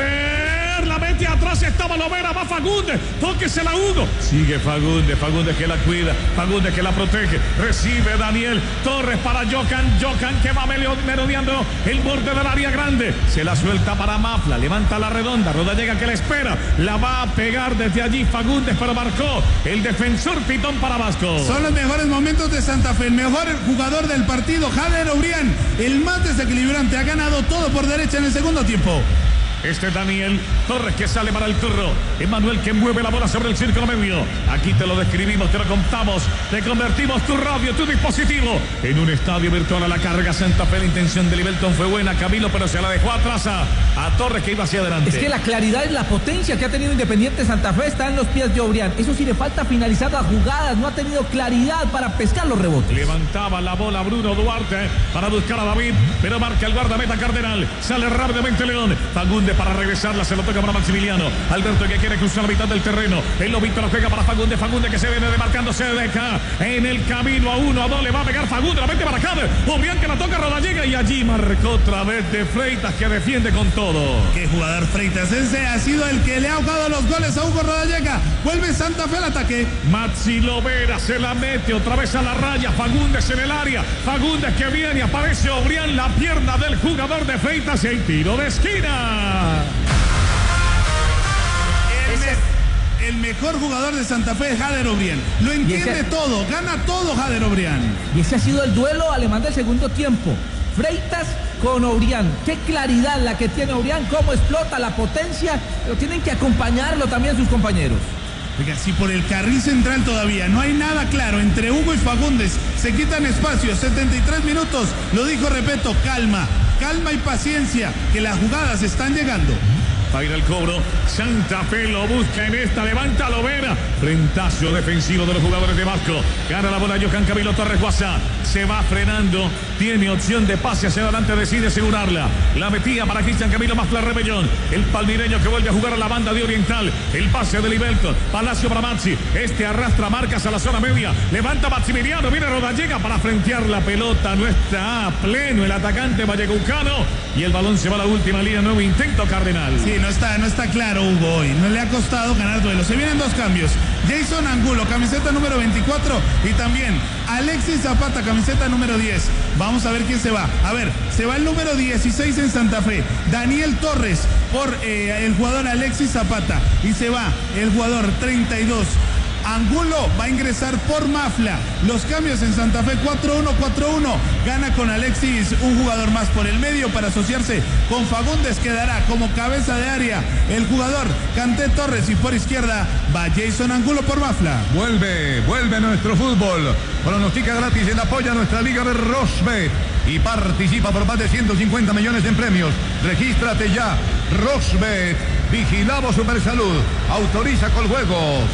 Jader, la mete atrás, estaba Lovera, va Fagundes, tóquesela a Hugo, sigue Fagundes, Fagundes que la cuida, Fagundes que la protege, recibe Daniel Torres para Jocan, Jocan que va merodeando el borde del área grande, se la suelta para Mafla, levanta la redonda, Rodallega que la espera, la va a pegar desde allí Fagundes, pero marcó el defensor Pitón para Vasco. Son los mejores momentos de Santa Fe, el mejor jugador del partido, Jader Obrián, el más desequilibrante, ha ganado todo por derecha en el segundo tiempo. Este Daniel Torres que sale para el turro. Emanuel que mueve la bola sobre el círculo medio. Aquí te lo describimos, te lo contamos. Te convertimos tu radio, tu dispositivo en un estadio virtual a la carga. Santa Fe, la intención de Libelton fue buena, Camilo, pero se la dejó atrás a, a Torres que iba hacia adelante. Es que la claridad y la potencia que ha tenido Independiente Santa Fe está en los pies de Obrián. Eso sí, le falta finalizar las jugadas. No ha tenido claridad para pescar los rebotes. Levantaba la bola Bruno Duarte para buscar a David, pero marca el guardameta Cardenal. Sale rápidamente León. Fagundes para regresarla, se lo toca para Maximiliano. Alberto que quiere cruzar la mitad del terreno. El Lobito la juega para Fagundes. Fagundes que se viene demarcando, se deja en el camino a uno, a dos, le va a pegar Fagundes, la mete para Jader. Obrián que la toca, Rodallega y allí marcó otra vez de Freitas que defiende con todo. Qué jugador Freitas, ese ha sido el que le ha ahogado los goles a Hugo Rodallega. Vuelve Santa Fe al ataque. Maxi Lovera se la mete otra vez a la raya. Fagundes en el área. Fagundes que viene, aparece Obrián, la pierna del jugador de Freitas y el tiro de esquina. El, me, el mejor jugador de Santa Fe es Jader Obrián. Lo entiende ese, todo, gana todo Jader Obrián. Y ese ha sido el duelo alemán del segundo tiempo. Freitas con Obrián. Qué claridad la que tiene Obrián, cómo explota la potencia, pero tienen que acompañarlo también sus compañeros. Oiga, si por el carril central todavía no hay nada claro entre Hugo y Fagundes, se quitan espacios, setenta y tres minutos, lo dijo Repeto, calma, calma y paciencia, que las jugadas están llegando. Va a ir el cobro, Santa Fe lo busca en esta, levanta Lovera, frentazo defensivo de los jugadores de Vasco, gana la bola Johan Camilo Torres Guasa, se va frenando, tiene opción de pase hacia adelante, decide asegurarla, la metía para Cristian Camilo Mafla Rebellón, el palmireño que vuelve a jugar a la banda de Oriental, el pase de Libelton, Palacio para Maxi, este arrastra marcas a la zona media, levanta Maximiliano, viene Rodallega para frentear la pelota, no está a pleno el atacante vallecucano y el balón se va a la última línea, nuevo intento Cardenal. Sí, no está, no está claro Hugo hoy, no le ha costado ganar duelo. Se vienen dos cambios, Jason Angulo, camiseta número veinticuatro y también Alexis Zapata, camiseta número diez. Vamos a ver quién se va. A ver, se va el número dieciséis en Santa Fe, Daniel Torres por eh, el jugador Alexis Zapata y se va el jugador treinta y dos Angulo va a ingresar por Mafla. Los cambios en Santa Fe: cuatro uno cuatro uno. Gana con Alexis un jugador más por el medio para asociarse con Fagundes. Quedará como cabeza de área el jugador Canté Torres, y por izquierda va Jason Angulo por Mafla. Vuelve, vuelve nuestro fútbol. Pronostica gratis en apoya a nuestra liga de Rosbet y participa por más de ciento cincuenta millones en premios. Regístrate ya. Rosbet, vigilado Supersalud, autoriza con juegos.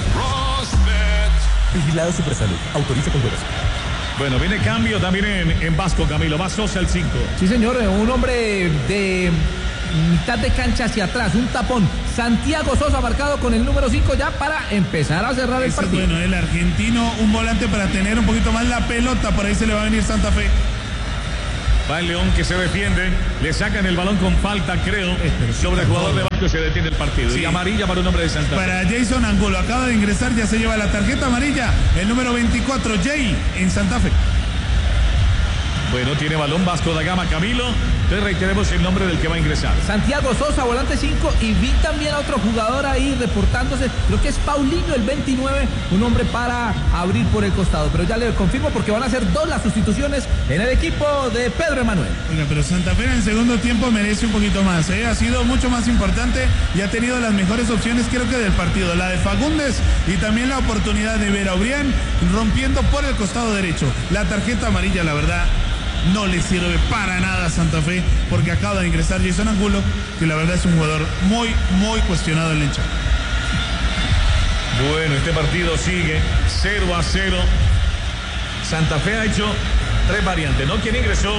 Rosbet. Vigilado Supersalud, autoriza con juegos. Bueno, viene cambio también en, en Vasco, Camilo. Va Sosa el cinco. Sí, señor, un hombre de mitad de cancha hacia atrás, un tapón. Santiago Sosa marcado con el número cinco ya para empezar a cerrar el Ese partido. Bueno, el argentino, un volante para tener un poquito más la pelota. Por ahí se le va a venir Santa Fe. Va el León que se defiende, le sacan el balón con falta, creo, sobre el jugador de Vasco y se detiene el partido. Sí. Y amarilla para un hombre de Santa Fe. Para Jason Angulo, acaba de ingresar, ya se lleva la tarjeta amarilla, el número veinticuatro, Jay, en Santa Fe. Bueno, tiene balón Vasco da Gama, Camilo. Entonces reiteremos el nombre del que va a ingresar. Santiago Sosa, volante cinco, y vi también a otro jugador ahí reportándose, creo que es Paulinho, el veintinueve, un hombre para abrir por el costado, pero ya le confirmo porque van a ser dos las sustituciones en el equipo de Pedro Emanuel. Oiga, pero Santa Fe en el segundo tiempo merece un poquito más, ¿eh? Ha sido mucho más importante y ha tenido las mejores opciones, creo que del partido, la de Fagundes y también la oportunidad de ver a Obrián rompiendo por el costado derecho. La tarjeta amarilla, la verdad, no le sirve para nada a Santa Fe, porque acaba de ingresar Jason Angulo, que la verdad es un jugador muy, muy cuestionado en la hinchada. Bueno, este partido sigue cero a cero. Santa Fe ha hecho tres variantes, ¿no? ¿Quién ingresó?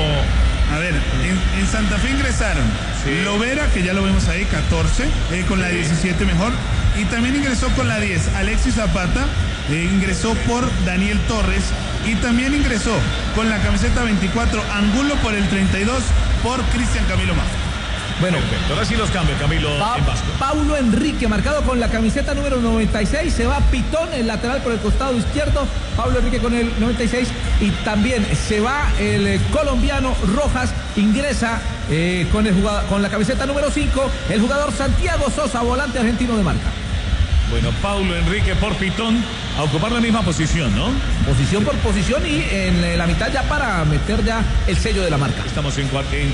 A ver, en, en Santa Fe ingresaron sí. Lovera, que ya lo vemos ahí, catorce, eh, con la sí. diecisiete mejor, y también ingresó con la diez Alexis Zapata, eh, ingresó por Daniel Torres, y también ingresó con la camiseta veinticuatro Angulo por el treinta y dos por Cristian Camilo Mafla. Bueno, perfecto. Ahora sí los cambios, Camilo, pa en Vasco. Paulo Enrique, marcado con la camiseta número noventa y seis, se va Pitón, el lateral por el costado izquierdo, Paulo Enrique con el noventa y seis, y también se va el eh, colombiano Rojas, ingresa eh, con, el jugador, con la camiseta número cinco, el jugador Santiago Sosa, volante argentino de marca. Bueno, Paulo Enrique por Pitón, a ocupar la misma posición, ¿no? Posición por posición y en la mitad ya para meter ya el sello de la marca. Estamos en, en,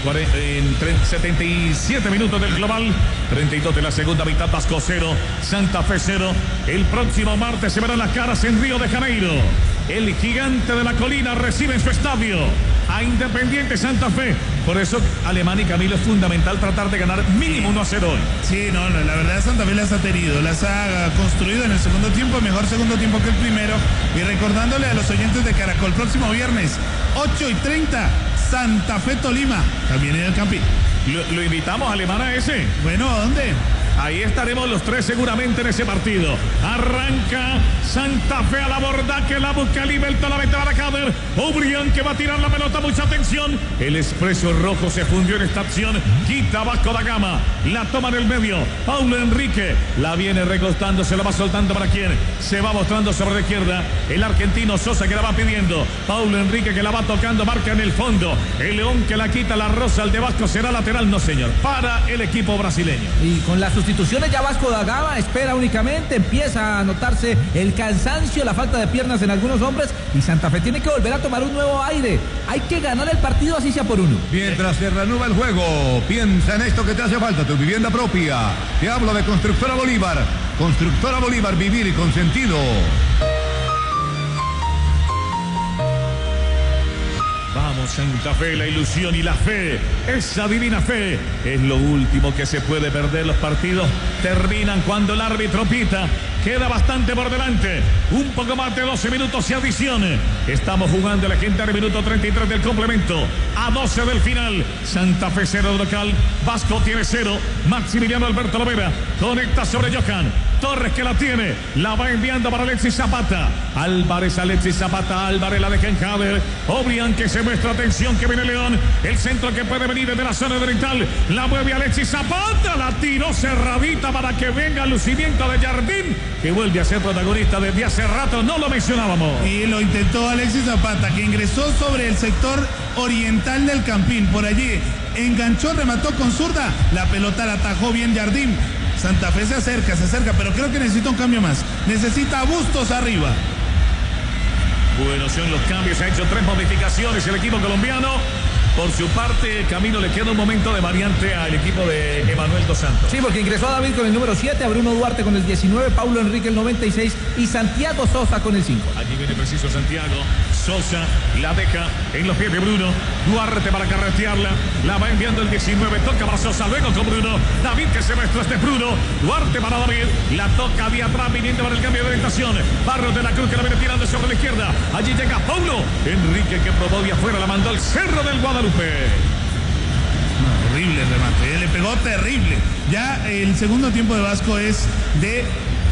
en setenta y siete minutos del global, treinta y dos de la segunda mitad, Vasco cero, Santa Fe cero. El próximo martes se verán las caras en Río de Janeiro. El gigante de la colina recibe en su estadio a Independiente Santa Fe. Por eso, Alemán y Camilo, es fundamental tratar de ganar mínimo uno a cero hoy. Sí, no, no, la verdad Santa Fe las ha tenido, las ha construido en el segundo tiempo, mejor segundo tiempo que el primero. Y recordándole a los oyentes de Caracol, próximo viernes, ocho y treinta, Santa Fe Tolima, también en el Campín. Lo, lo invitamos, Alemán, a ese. Bueno, ¿a dónde? Ahí estaremos los tres seguramente en ese partido. Arranca Santa Fe a la borda, que la busca Libelto, la mete para Cader. Obrián que va a tirar la pelota, mucha atención. El expreso rojo se fundió en esta acción. Quita Vasco da Gama, la toma en el medio. Paulo Enrique la viene recostando, se la va soltando para quien se va mostrando sobre la izquierda. El argentino Sosa que la va pidiendo. Paulo Enrique que la va tocando, marca en el fondo. El León que la quita, la rosa, el de Vasco será lateral, no señor, para el equipo brasileño. Y con las sustituciones ya Vasco da Gama espera únicamente, empieza a notarse el cansancio, la falta de piernas en algunos hombres, y Santa Fe tiene que volver a tomar un nuevo aire. Hay que ganar el partido así sea por uno. Mientras se reanuda el juego, piensa en esto que te hace falta, tu vivienda propia. Te hablo de Constructora Bolívar. Constructora Bolívar, vivir con sentido. Vamos, Santa Fe, la ilusión y la fe, esa divina fe, es lo último que se puede perder. Los partidos terminan cuando el árbitro pita. Queda bastante por delante, un poco más de doce minutos y adiciones. Estamos jugando la gente al minuto treinta y tres del complemento, a doce del final. Santa Fe cero local, Vasco tiene cero. Maximiliano Alberto Lovera conecta sobre Johan Torres, que la tiene, la va enviando para Alexis Zapata. Álvarez, Alexis Zapata, Álvarez la deja en Jader. Obrián que se muestra, atención que viene León. El centro que puede venir desde la zona oriental, la mueve Alexis Zapata, la tiró cerradita para que venga el lucimiento de Jardín, que vuelve a ser protagonista desde hace rato, no lo mencionábamos. Y lo intentó Alexis Zapata, que ingresó sobre el sector oriental del Campín, por allí enganchó, remató con zurda, la pelota la atajó bien Jardín. Santa Fe se acerca, se acerca, pero creo que necesita un cambio más. Necesita a Bustos arriba. Bueno, son los cambios, ha hecho tres modificaciones el equipo colombiano. Por su parte, Camilo, le queda un momento de variante al equipo de Emanuel Dos Santos. Sí, porque ingresó a David con el número siete, a Bruno Duarte con el diecinueve, Paulo Enrique el noventa y seis y Santiago Sosa con el cinco. Allí viene preciso Santiago. Sosa la deja en los pies de Bruno. Duarte para carretearla. La va enviando el diecinueve. Toca para Sosa. Luego con Bruno. David que se muestra. Este es Bruno. Duarte para David. La toca de atrás viniendo para el cambio de orientación. Barros de la Cruz que la viene tirando sobre la izquierda. Allí llega Paulo Enrique que probó de afuera. La mandó al Cerro del Guadalupe. No, horrible remate. Le pegó terrible. Ya el segundo tiempo de Vasco es de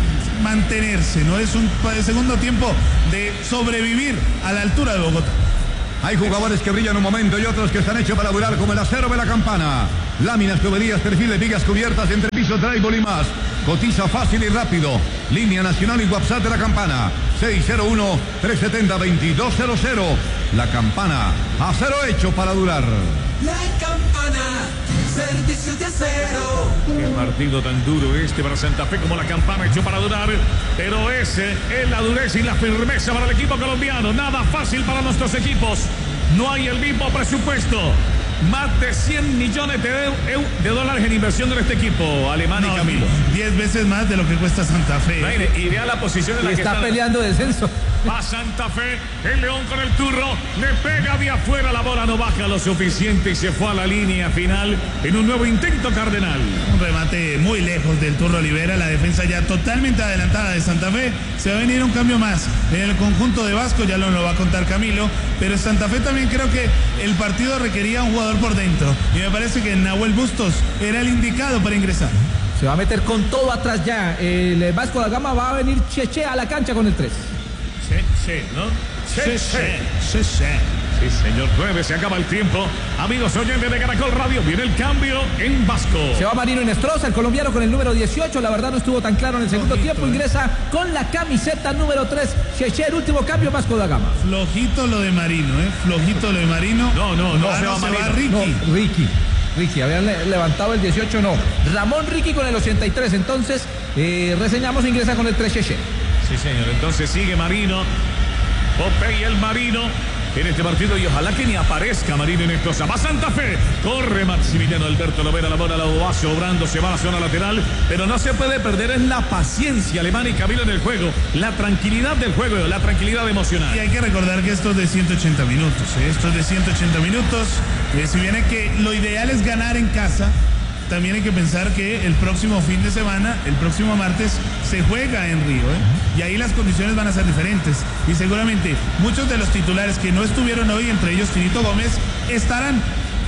mantenerse, no es un segundo tiempo de sobrevivir a la altura de Bogotá. Hay jugadores que brillan un momento y otros que están hechos para durar, como el acero de la campana. Láminas, tuberías, perfil de vigas cubiertas, entrepiso, drywall y más. Cotiza fácil y rápido. Línea nacional y WhatsApp de la campana. seis cero uno, tres siete cero, dos dos cero cero. La campana, acero hecho para durar. La campana, servicios de acero. Qué partido tan duro este para Santa Fe como la campana hecho para durar. Pero ese es la dureza y la firmeza para el equipo colombiano. Nada fácil para nuestros equipos. No hay el mismo presupuesto. Más de cien millones de, de dólares en inversión en este equipo, Alemán no, y Camilo. diez veces más de lo que cuesta Santa Fe. Mire, y vea la posición en la y que está, está peleando descenso. Va Santa Fe, el León con el turro, le pega de afuera, la bola no baja lo suficiente y se fue a la línea final en un nuevo intento Cardenal. Un remate muy lejos del turro Olivera, la defensa ya totalmente adelantada de Santa Fe. Se va a venir un cambio más en el conjunto de Vasco, ya lo, lo va a contar Camilo, pero Santa Fe también creo que el partido requería un jugador por dentro y me parece que Nahuel Bustos era el indicado para ingresar. Se va a meter con todo atrás ya, el Vasco da Gama va a venir Cheche a la cancha con el tres. Sí, sí, ¿no? Sí, sí, sí, sí. Sí, señor, nueve, se acaba el tiempo. Amigos oyentes de Caracol Radio, viene el cambio en Vasco. Se va Marino Inestrosa, el colombiano con el número dieciocho. La verdad no estuvo tan claro en el segundo Flojito, tiempo. Eh. Ingresa con la camiseta número tres. Cheche, el último cambio, Vasco da Gama. Flojito lo de Marino, ¿eh? Flojito lo de Marino. No, no, no, ah, se, no va, se Marino. va Ricky. No, Ricky. Ricky, habían levantado el dieciocho, no. Ramón Ricky con el ochenta y tres. Entonces, eh, reseñamos, ingresa con el tres Cheche. Sí, señor. Entonces sigue Marino. Popeye el Marino en este partido y ojalá que ni aparezca Marino en esto. Va Santa Fe, corre Maximiliano Alberto Lovera, la bola la va sobrando, se va a la zona lateral, pero no se puede perder es la paciencia Alemán y Camilo en el juego, la tranquilidad del juego, la tranquilidad emocional. Y hay que recordar que esto es de ciento ochenta minutos, ¿eh? Esto es de ciento ochenta minutos, eh, si viene que lo ideal es ganar en casa, también hay que pensar que el próximo fin de semana, el próximo martes, se juega en Río, ¿eh? Y ahí las condiciones van a ser diferentes. Y seguramente muchos de los titulares que no estuvieron hoy, entre ellos Chinito Gómez, estarán.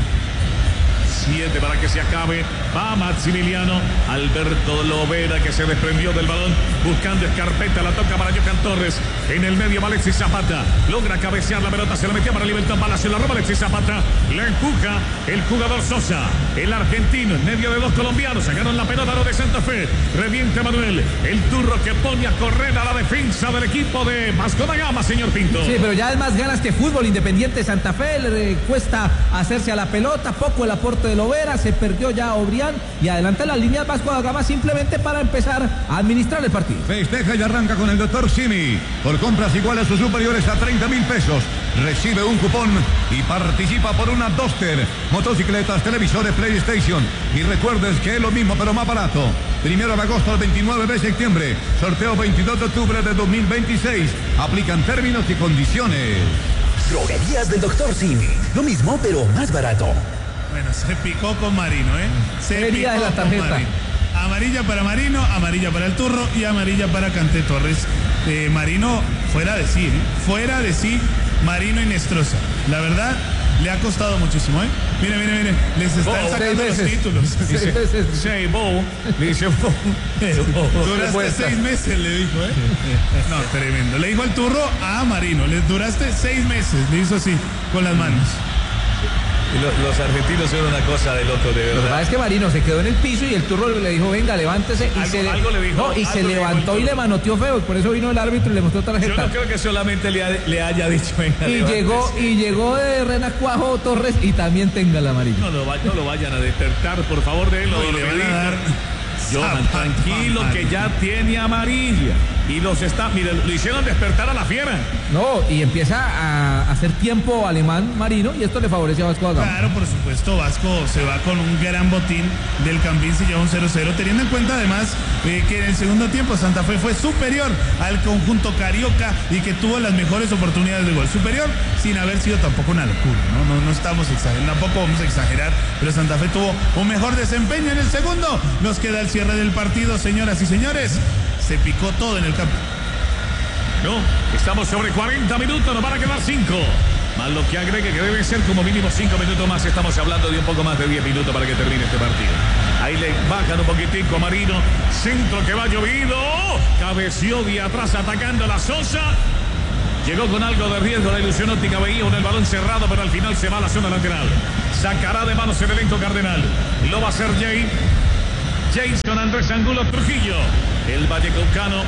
Siete para que se acabe. Va Maximiliano Alberto Lovera que se desprendió del balón buscando escarpeta. La toca para Johan Torres. En el medio va Alexis Zapata. Logra cabecear la pelota. Se la metió para Libertad Palacio. La roba Alexis Zapata. La empuja el jugador Sosa. El argentino en medio de dos colombianos. Sacaron la pelota lo de Santa Fe. Reviente Manuel. El turro que pone a correr a la defensa del equipo de Vasco da Gama, señor Pinto. Sí, pero ya es más ganas que fútbol. Independiente Santa Fe le cuesta hacerse a la pelota. Poco el aporte de Lovera, se perdió ya Obrián y adelanta la línea Vasco da Gama simplemente para empezar a administrar el partido. Festeja y arranca con el doctor Simi. Por compras iguales o superiores a treinta mil pesos. Recibe un cupón y participa por una Duster, motocicletas, televisores, PlayStation. Y recuerdes que es lo mismo pero más barato. Primero de agosto al veintinueve de septiembre. Sorteo veintidós de octubre de dos mil veintiséis. Aplican términos y condiciones. Droguerías del doctor Simi. Lo mismo pero más barato. Bueno, se picó con Marino, ¿eh? Se Sería picó de la tarjeta. con Marino. Amarilla para Marino, amarilla para el Turro y amarilla para Canté Torres. Eh, Marino, fuera de sí, ¿eh? Fuera de sí, Marino Inestrosa. La verdad, le ha costado muchísimo, ¿eh? Mire, mire, mire, les están sacando los títulos. Dice, Say Bo, le dice Bo. Duraste seis meses, le dijo, ¿eh? No, tremendo. Le dijo al Turro a Marino, le duraste seis meses, le hizo así, con las manos. Y lo, los argentinos son una cosa de loco, de verdad. Lo que pasa es que Marino se quedó en el piso y el turro le dijo, venga, levántese. Y algo, se, algo le dijo, no, y se le levantó y le manoteó feo. Y por eso vino el árbitro y le mostró tarjeta. Yo no creo que solamente le, ha, le haya dicho, venga, y llegó Y llegó de Renacuajo Torres y también tenga la amarilla. No, no, no lo vayan a despertar, por favor, de él. No, y le van a dar Johan, tranquilo que ya tiene amarilla. Y los está, miren, lo hicieron despertar a la fiera. No, y empieza a hacer tiempo alemán Marino y esto le favorece a Vasco da Gama. Claro, por supuesto, Vasco se va con un gran botín del Campín, se lleva un cero cero, teniendo en cuenta además eh, que en el segundo tiempo Santa Fe fue superior al conjunto carioca y que tuvo las mejores oportunidades de gol. Superior sin haber sido tampoco una locura, ¿no? No, no estamos exagerando, tampoco vamos a exagerar, pero Santa Fe tuvo un mejor desempeño en el segundo. Nos queda el cierre del partido, señoras y señores. Se picó todo en el campo. No, estamos sobre cuarenta minutos, nos van a quedar cinco. Más lo que agregue que deben ser como mínimo cinco minutos más. Estamos hablando de un poco más de diez minutos para que termine este partido. Ahí le bajan un poquitico a Marino. Centro que va llovido. Cabeció de atrás atacando a la Sosa. Llegó con algo de riesgo, la ilusión óptica veía un el balón cerrado, pero al final se va a la zona lateral. Sacará de manos el elenco cardenal. Lo va a hacer Jay. Jason Andrés Angulo Trujillo. El vallecaucano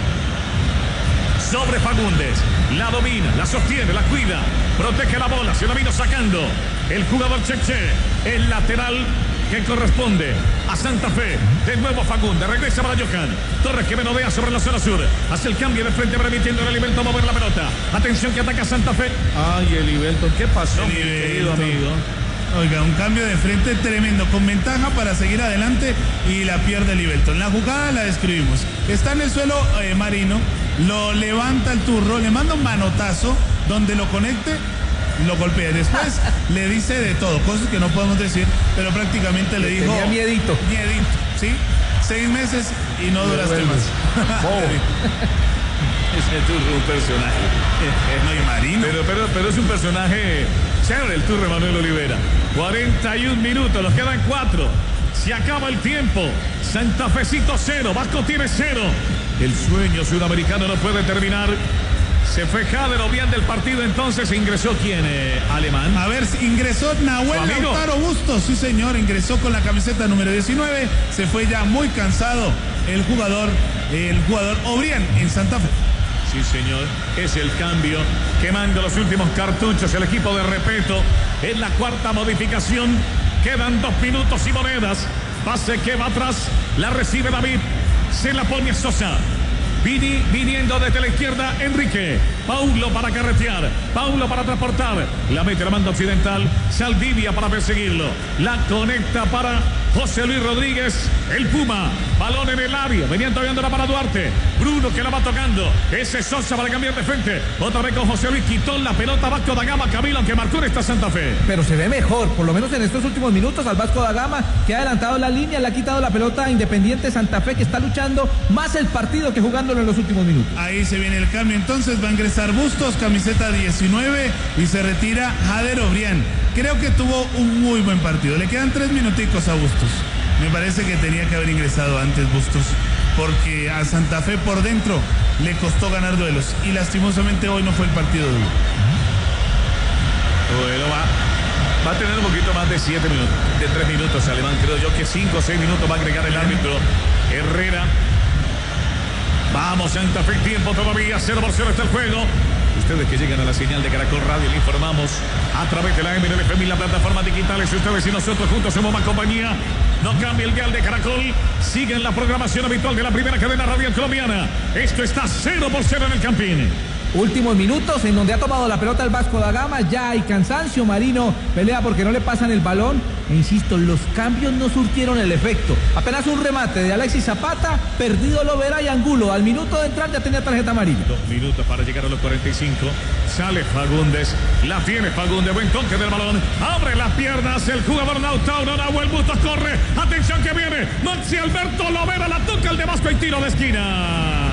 sobre Fagundes. La domina, la sostiene, la cuida. Protege la bola, se la vino sacando el jugador Cheche. El lateral que corresponde a Santa Fe. De nuevo Fagundes, regresa para Johan Torres, que menodea sobre la zona sur. Hace el cambio de frente permitiendo al Liberton mover la pelota. Atención que ataca Santa Fe. Ay, el Liberton, ¿qué pasó, mi querido amigo? Oiga, un cambio de frente tremendo, con ventaja para seguir adelante y la pierde Liberton. La jugada la describimos. Está en el suelo eh, Marino, lo levanta el turro, le manda un manotazo, donde lo conecte, lo golpea. Después le dice de todo, cosas que no podemos decir, pero prácticamente le dijo... Tenía miedito. Miedito, ¿sí? Seis meses y no duraste más. Oh. Ese turro es un personaje. No, y Marino. Pero, pero, pero es un personaje chévere el turro Manuel Olivera. cuarenta y un minutos, nos quedan cuatro. Se acaba el tiempo. Santa Fecito cero, Vasco tiene cero. El sueño sudamericano no puede terminar. Se fue Jader Obián del partido, entonces ingresó quién, eh, Alemán. A ver, ingresó Nahuel Lautaro Bustos, sí señor, ingresó con la camiseta número diecinueve, se fue ya muy cansado el jugador, el jugador Obián en Santa Fe. Sí señor, es el cambio, quemando los últimos cartuchos el equipo de Repeto, en la cuarta modificación, quedan dos minutos y monedas, pase que va atrás, la recibe David, se la pone Sosa. Vini, viniendo desde la izquierda, Enrique. Paulo para carretear. Paulo para transportar. La mete la manda occidental. Saldivia para perseguirlo. La conecta para José Luis Rodríguez. El Puma. Balón en el área. Venían tocándola para Duarte. Bruno que la va tocando. Ese Sosa para cambiar de frente. Otra vez con José Luis. Quitó la pelota Vasco da Gama. Camilo que marcó en esta Santa Fe. Pero se ve mejor. Por lo menos en estos últimos minutos al Vasco da Gama, que ha adelantado la línea. Le ha quitado la pelota a Independiente Santa Fe, que está luchando más el partido que jugando en los últimos minutos. Ahí se viene el cambio, entonces va a ingresar Bustos, camiseta diecinueve, y se retira Jader Obián. Creo que tuvo un muy buen partido. Le quedan tres minuticos a Bustos. Me parece que tenía que haber ingresado antes Bustos, porque a Santa Fe por dentro le costó ganar duelos y lastimosamente hoy no fue el partido duro. Bueno, va, va a tener un poquito más de siete minutos, de tres minutos Alemán, creo yo que cinco o seis minutos va a agregar el árbitro Herrera. Vamos, Santa Fe, tiempo todavía, cero por cero está el juego. Ustedes que llegan a la señal de Caracol Radio, le informamos a través de la M L F M y la plataforma digitales. Ustedes y nosotros juntos somos más compañía. No cambia el dial de Caracol. Siguen la programación habitual de la primera cadena radial colombiana. Esto está cero por cero en el Campín. Últimos minutos en donde ha tomado la pelota el Vasco da Gama, ya hay cansancio, Marino pelea porque no le pasan el balón, e insisto, los cambios no surtieron el efecto, apenas un remate de Alexis Zapata, perdido Lovera y Angulo, al minuto de entrar ya tenía tarjeta amarilla. Dos minutos para llegar a los cuarenta y cinco, sale Fagundes, la tiene Fagundes, buen toque del balón, abre las piernas el jugador Lautaro, Nahuel Bustos corre, atención que viene, Maxi Alberto Lovera, la toca el de Vasco y tiro de esquina.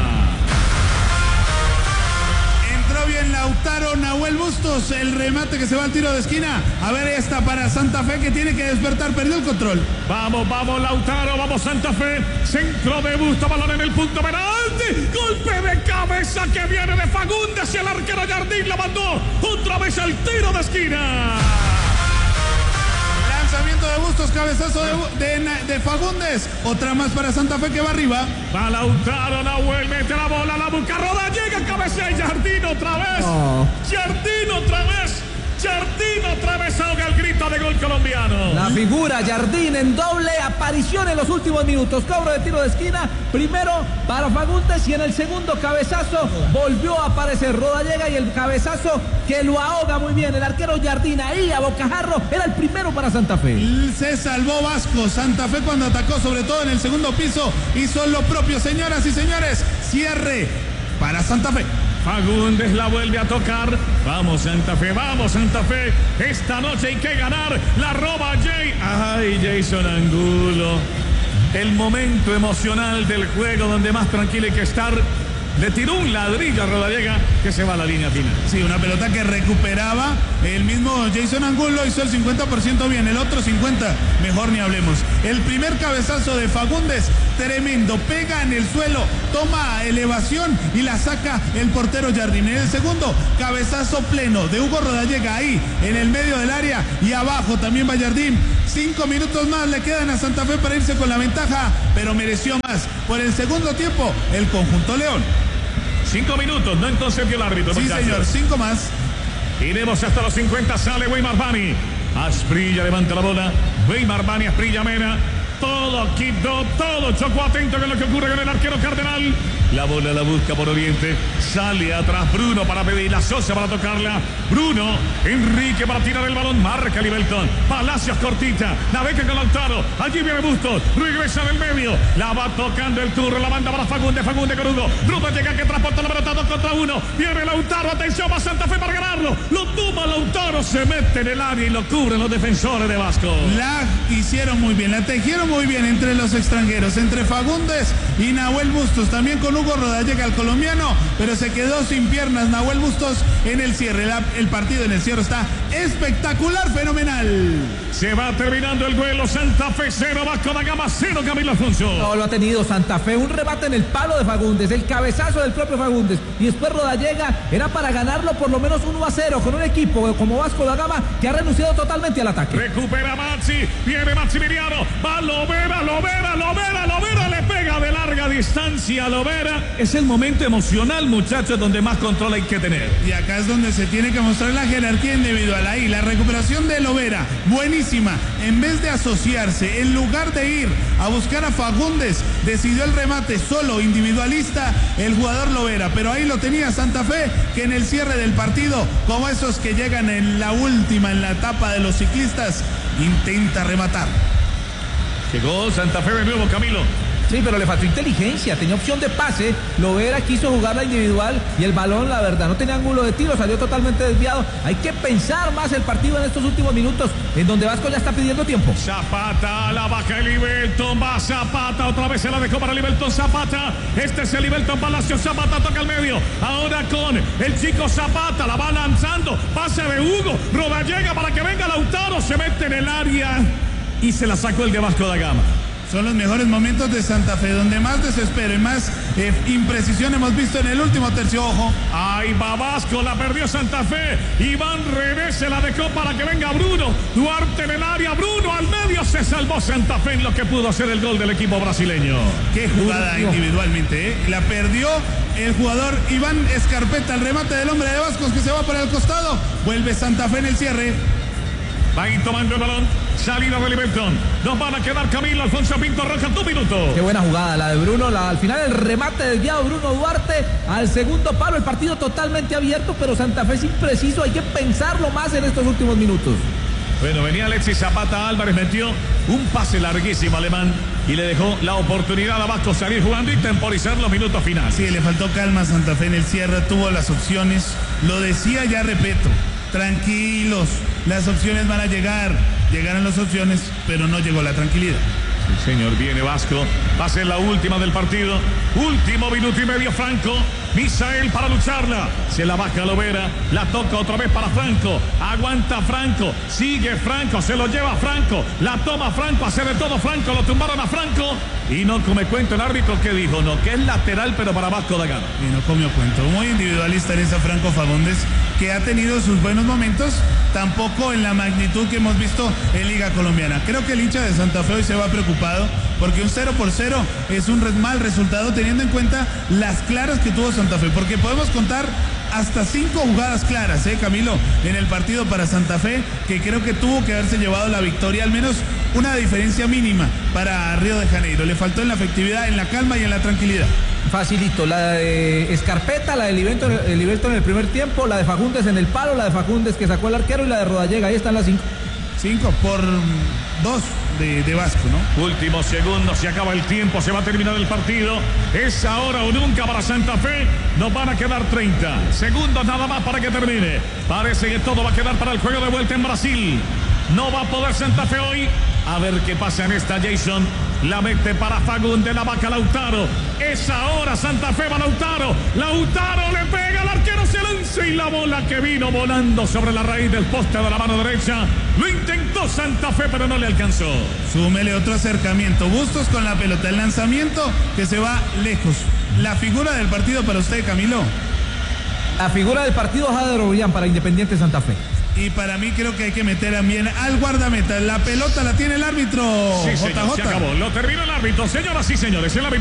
Bien Lautaro, Nahuel Bustos, el remate que se va al tiro de esquina. A ver, esta para Santa Fe que tiene que despertar, perdió el control. Vamos, vamos Lautaro, vamos Santa Fe. Centro de Bustos, balón en el punto penalti. Golpe de cabeza que viene de Fagundes y el arquero Jardín la mandó otra vez al tiro de esquina. Lanzamiento de Bustos, cabezazo de, de, de Fagundes. Otra más para Santa Fe que va arriba. Va Lautaro, Nahuel, mete la bola, la busca, roda, llega, cabecea y Jardín otra vez. Oh. Jardín otra vez. Jardín otra vez ahoga el grito de gol colombiano. La figura Jardín en doble aparición en los últimos minutos. Cobro de tiro de esquina, primero para Fagundes y en el segundo cabezazo volvió a aparecer Rodallega y el cabezazo que lo ahoga muy bien. El arquero Jardín ahí a bocajarro era el primero para Santa Fe. Se salvó Vasco. Santa Fe cuando atacó, sobre todo en el segundo piso, hizo lo propio. Señoras y señores, cierre para Santa Fe. Fagundes la vuelve a tocar. Vamos Santa Fe, vamos Santa Fe. Esta noche hay que ganar. La roba Jay. Ay, Jason Angulo. El momento emocional del juego donde más tranquilo hay que estar. Le tiró un ladrillo a Rodallega que se va a la línea final. Sí, una pelota que recuperaba el mismo Jason Angulo, hizo el cincuenta por ciento bien, el otro cincuenta por ciento mejor ni hablemos. El primer cabezazo de Fagundes, tremendo, pega en el suelo, toma elevación y la saca el portero Jardín. En el segundo, cabezazo pleno de Hugo Rodallega ahí en el medio del área y abajo también va Jardín. Cinco minutos más le quedan a Santa Fe para irse con la ventaja, pero mereció más. Por el segundo tiempo, el conjunto León. Cinco minutos, no entonces vio el árbitro. Sí, muchachos. Señor, cinco más. Iremos hasta los cincuenta, sale Weimar Bani. Asprilla levanta la bola. Weimar Bani, Asprilla Mena. Todo quitó, todo chocó, atento con lo que ocurre con el arquero Cardenal. La bola la busca por Oriente. Sale atrás Bruno para pedir la Sosa para tocarla. Bruno, Enrique para tirar el balón. Marca Libelton. Palacios cortita. Navega con Lautaro. Allí viene Bustos. Regresa del medio. La va tocando el turro. La manda para Fagundes. Fagundes con Hugo. Bruno llega que transporta la pelota dos contra uno. Viene Lautaro. Atención para Santa Fe para ganarlo. Lo toma Lautaro. Se mete en el área y lo cubren los defensores de Vasco. La hicieron muy bien. La tejieron muy bien entre los extranjeros. Entre Fagundes y Nahuel Bustos. También con Hugo Rodallega, el colombiano, pero se quedó sin piernas Nahuel Bustos en el cierre. La, el partido en el cierre está espectacular, fenomenal. Se va terminando el duelo. Santa Fe cero, Vasco da Gama cero, Camilo Alfonso. No lo ha tenido Santa Fe, un remate en el palo de Fagundes, el cabezazo del propio Fagundes y después Rodallega era para ganarlo por lo menos uno a cero con un equipo como Vasco da Gama que ha renunciado totalmente al ataque. Recupera Maxi, viene Maximiliano, va Lovera, Lovera, Lovera, Lovera, le pega de larga distancia a Lovera. Es el momento emocional, muchachos, donde más control hay que tener. Y acá es donde se tiene que mostrar la jerarquía individual. Ahí, la recuperación de Lovera, buenísima. En vez de asociarse, en lugar de ir a buscar a Fagundes, decidió el remate solo, individualista, el jugador Lovera. Pero ahí lo tenía Santa Fe, que en el cierre del partido, como esos que llegan en la última, en la etapa de los ciclistas, intenta rematar. Llegó Santa Fe de nuevo, Camilo. Sí, pero le faltó inteligencia, tenía opción de pase, Lovera quiso jugar la individual y el balón, la verdad, no tenía ángulo de tiro, salió totalmente desviado. Hay que pensar más el partido en estos últimos minutos, en donde Vasco ya está pidiendo tiempo. Zapata, la baja el Libelton, va Zapata, otra vez se la dejó para Libelton, Zapata, este es el Libelton Palacio, Zapata toca al medio, ahora con el chico Zapata, la va lanzando, pase de Hugo, Rodallega para que venga Lautaro, se mete en el área y se la sacó el de Vasco da Gama. Son los mejores momentos de Santa Fe, donde más desespero y más eh, imprecisión hemos visto en el último tercio. Ojo. Ahí va Vasco, la perdió Santa Fe. Iván René se la dejó para que venga Bruno. Duarte en el área, Bruno al medio. Se salvó Santa Fe en lo que pudo hacer el gol del equipo brasileño. Qué jugada Bruno. Individualmente, ¿eh? La perdió el jugador Iván Escarpeta, el remate del hombre de Vascos que se va para el costado. Vuelve Santa Fe en el cierre. Va ahí tomando el balón. Salida de Libelton. Nos van a quedar Camilo Alfonso Pinto Roja, tu minuto. Qué buena jugada la de Bruno. La, al final el remate desviado Bruno Duarte al segundo palo. El partido totalmente abierto, pero Santa Fe es impreciso. Hay que pensarlo más en estos últimos minutos. Bueno, venía Alexis Zapata, Álvarez metió un pase larguísimo alemán y le dejó la oportunidad a Vasco salir jugando y temporizar los minutos finales. Sí, le faltó calma a Santa Fe en el cierre, tuvo las opciones. Lo decía, ya repito, tranquilos, las opciones van a llegar. Llegaron las opciones, pero no llegó la tranquilidad. Sí, señor, viene Vasco. Va a ser la última del partido. Último minuto y medio, Franco. Misael para lucharla. Se la baja Lovera. La toca otra vez para Franco. Aguanta Franco. Sigue Franco. Se lo lleva Franco. La toma Franco. Hace de todo Franco. Lo tumbaron a Franco. Y no come cuento el árbitro que dijo, no, que es lateral, pero para Vasco da Gama. Y no comió cuento. Muy individualista en esa Franco Fagundes, que ha tenido sus buenos momentos, tampoco en la magnitud que hemos visto en Liga Colombiana. Creo que el hincha de Santa Fe hoy se va preocupado, porque un cero por cero es un mal resultado, teniendo en cuenta las claras que tuvo Santa Fe, porque podemos contar hasta cinco jugadas claras, ¿eh, Camilo? En el partido para Santa Fe, que creo que tuvo que haberse llevado la victoria, al menos una diferencia mínima para Río de Janeiro. Le faltó en la efectividad, en la calma y en la tranquilidad. Facilito, la de Escarpeta, la de Livelto, Livelto en el primer tiempo, la de Fagundes en el palo, la de Fagundes que sacó el arquero y la de Rodallega, ahí están las cinco. Cinco por dos de, de Vasco, ¿no? Últimos segundos, se acaba el tiempo, se va a terminar el partido. Es ahora o nunca para Santa Fe. Nos van a quedar treinta segundos nada más para que termine. Parece que todo va a quedar para el juego de vuelta en Brasil. No va a poder Santa Fe hoy. A ver qué pasa en esta, Jason. La mete para Fagundes, la vaca Lautaro. Es ahora Santa Fe va Lautaro. Lautaro le pega al arquero, se lanza y la bola que vino volando sobre la raíz del poste de la mano derecha. Lo intentó Santa Fe, pero no le alcanzó. Súmele otro acercamiento. Bustos con la pelota. El lanzamiento que se va lejos. La figura del partido para usted, Camilo. La figura del partido, Jader Ollán para Independiente Santa Fe. Y para mí creo que hay que meter también al guardameta. La pelota la tiene el árbitro. Sí, señor, J J. se acabó. Lo terminó el árbitro. Señoras y señores, el árbitro.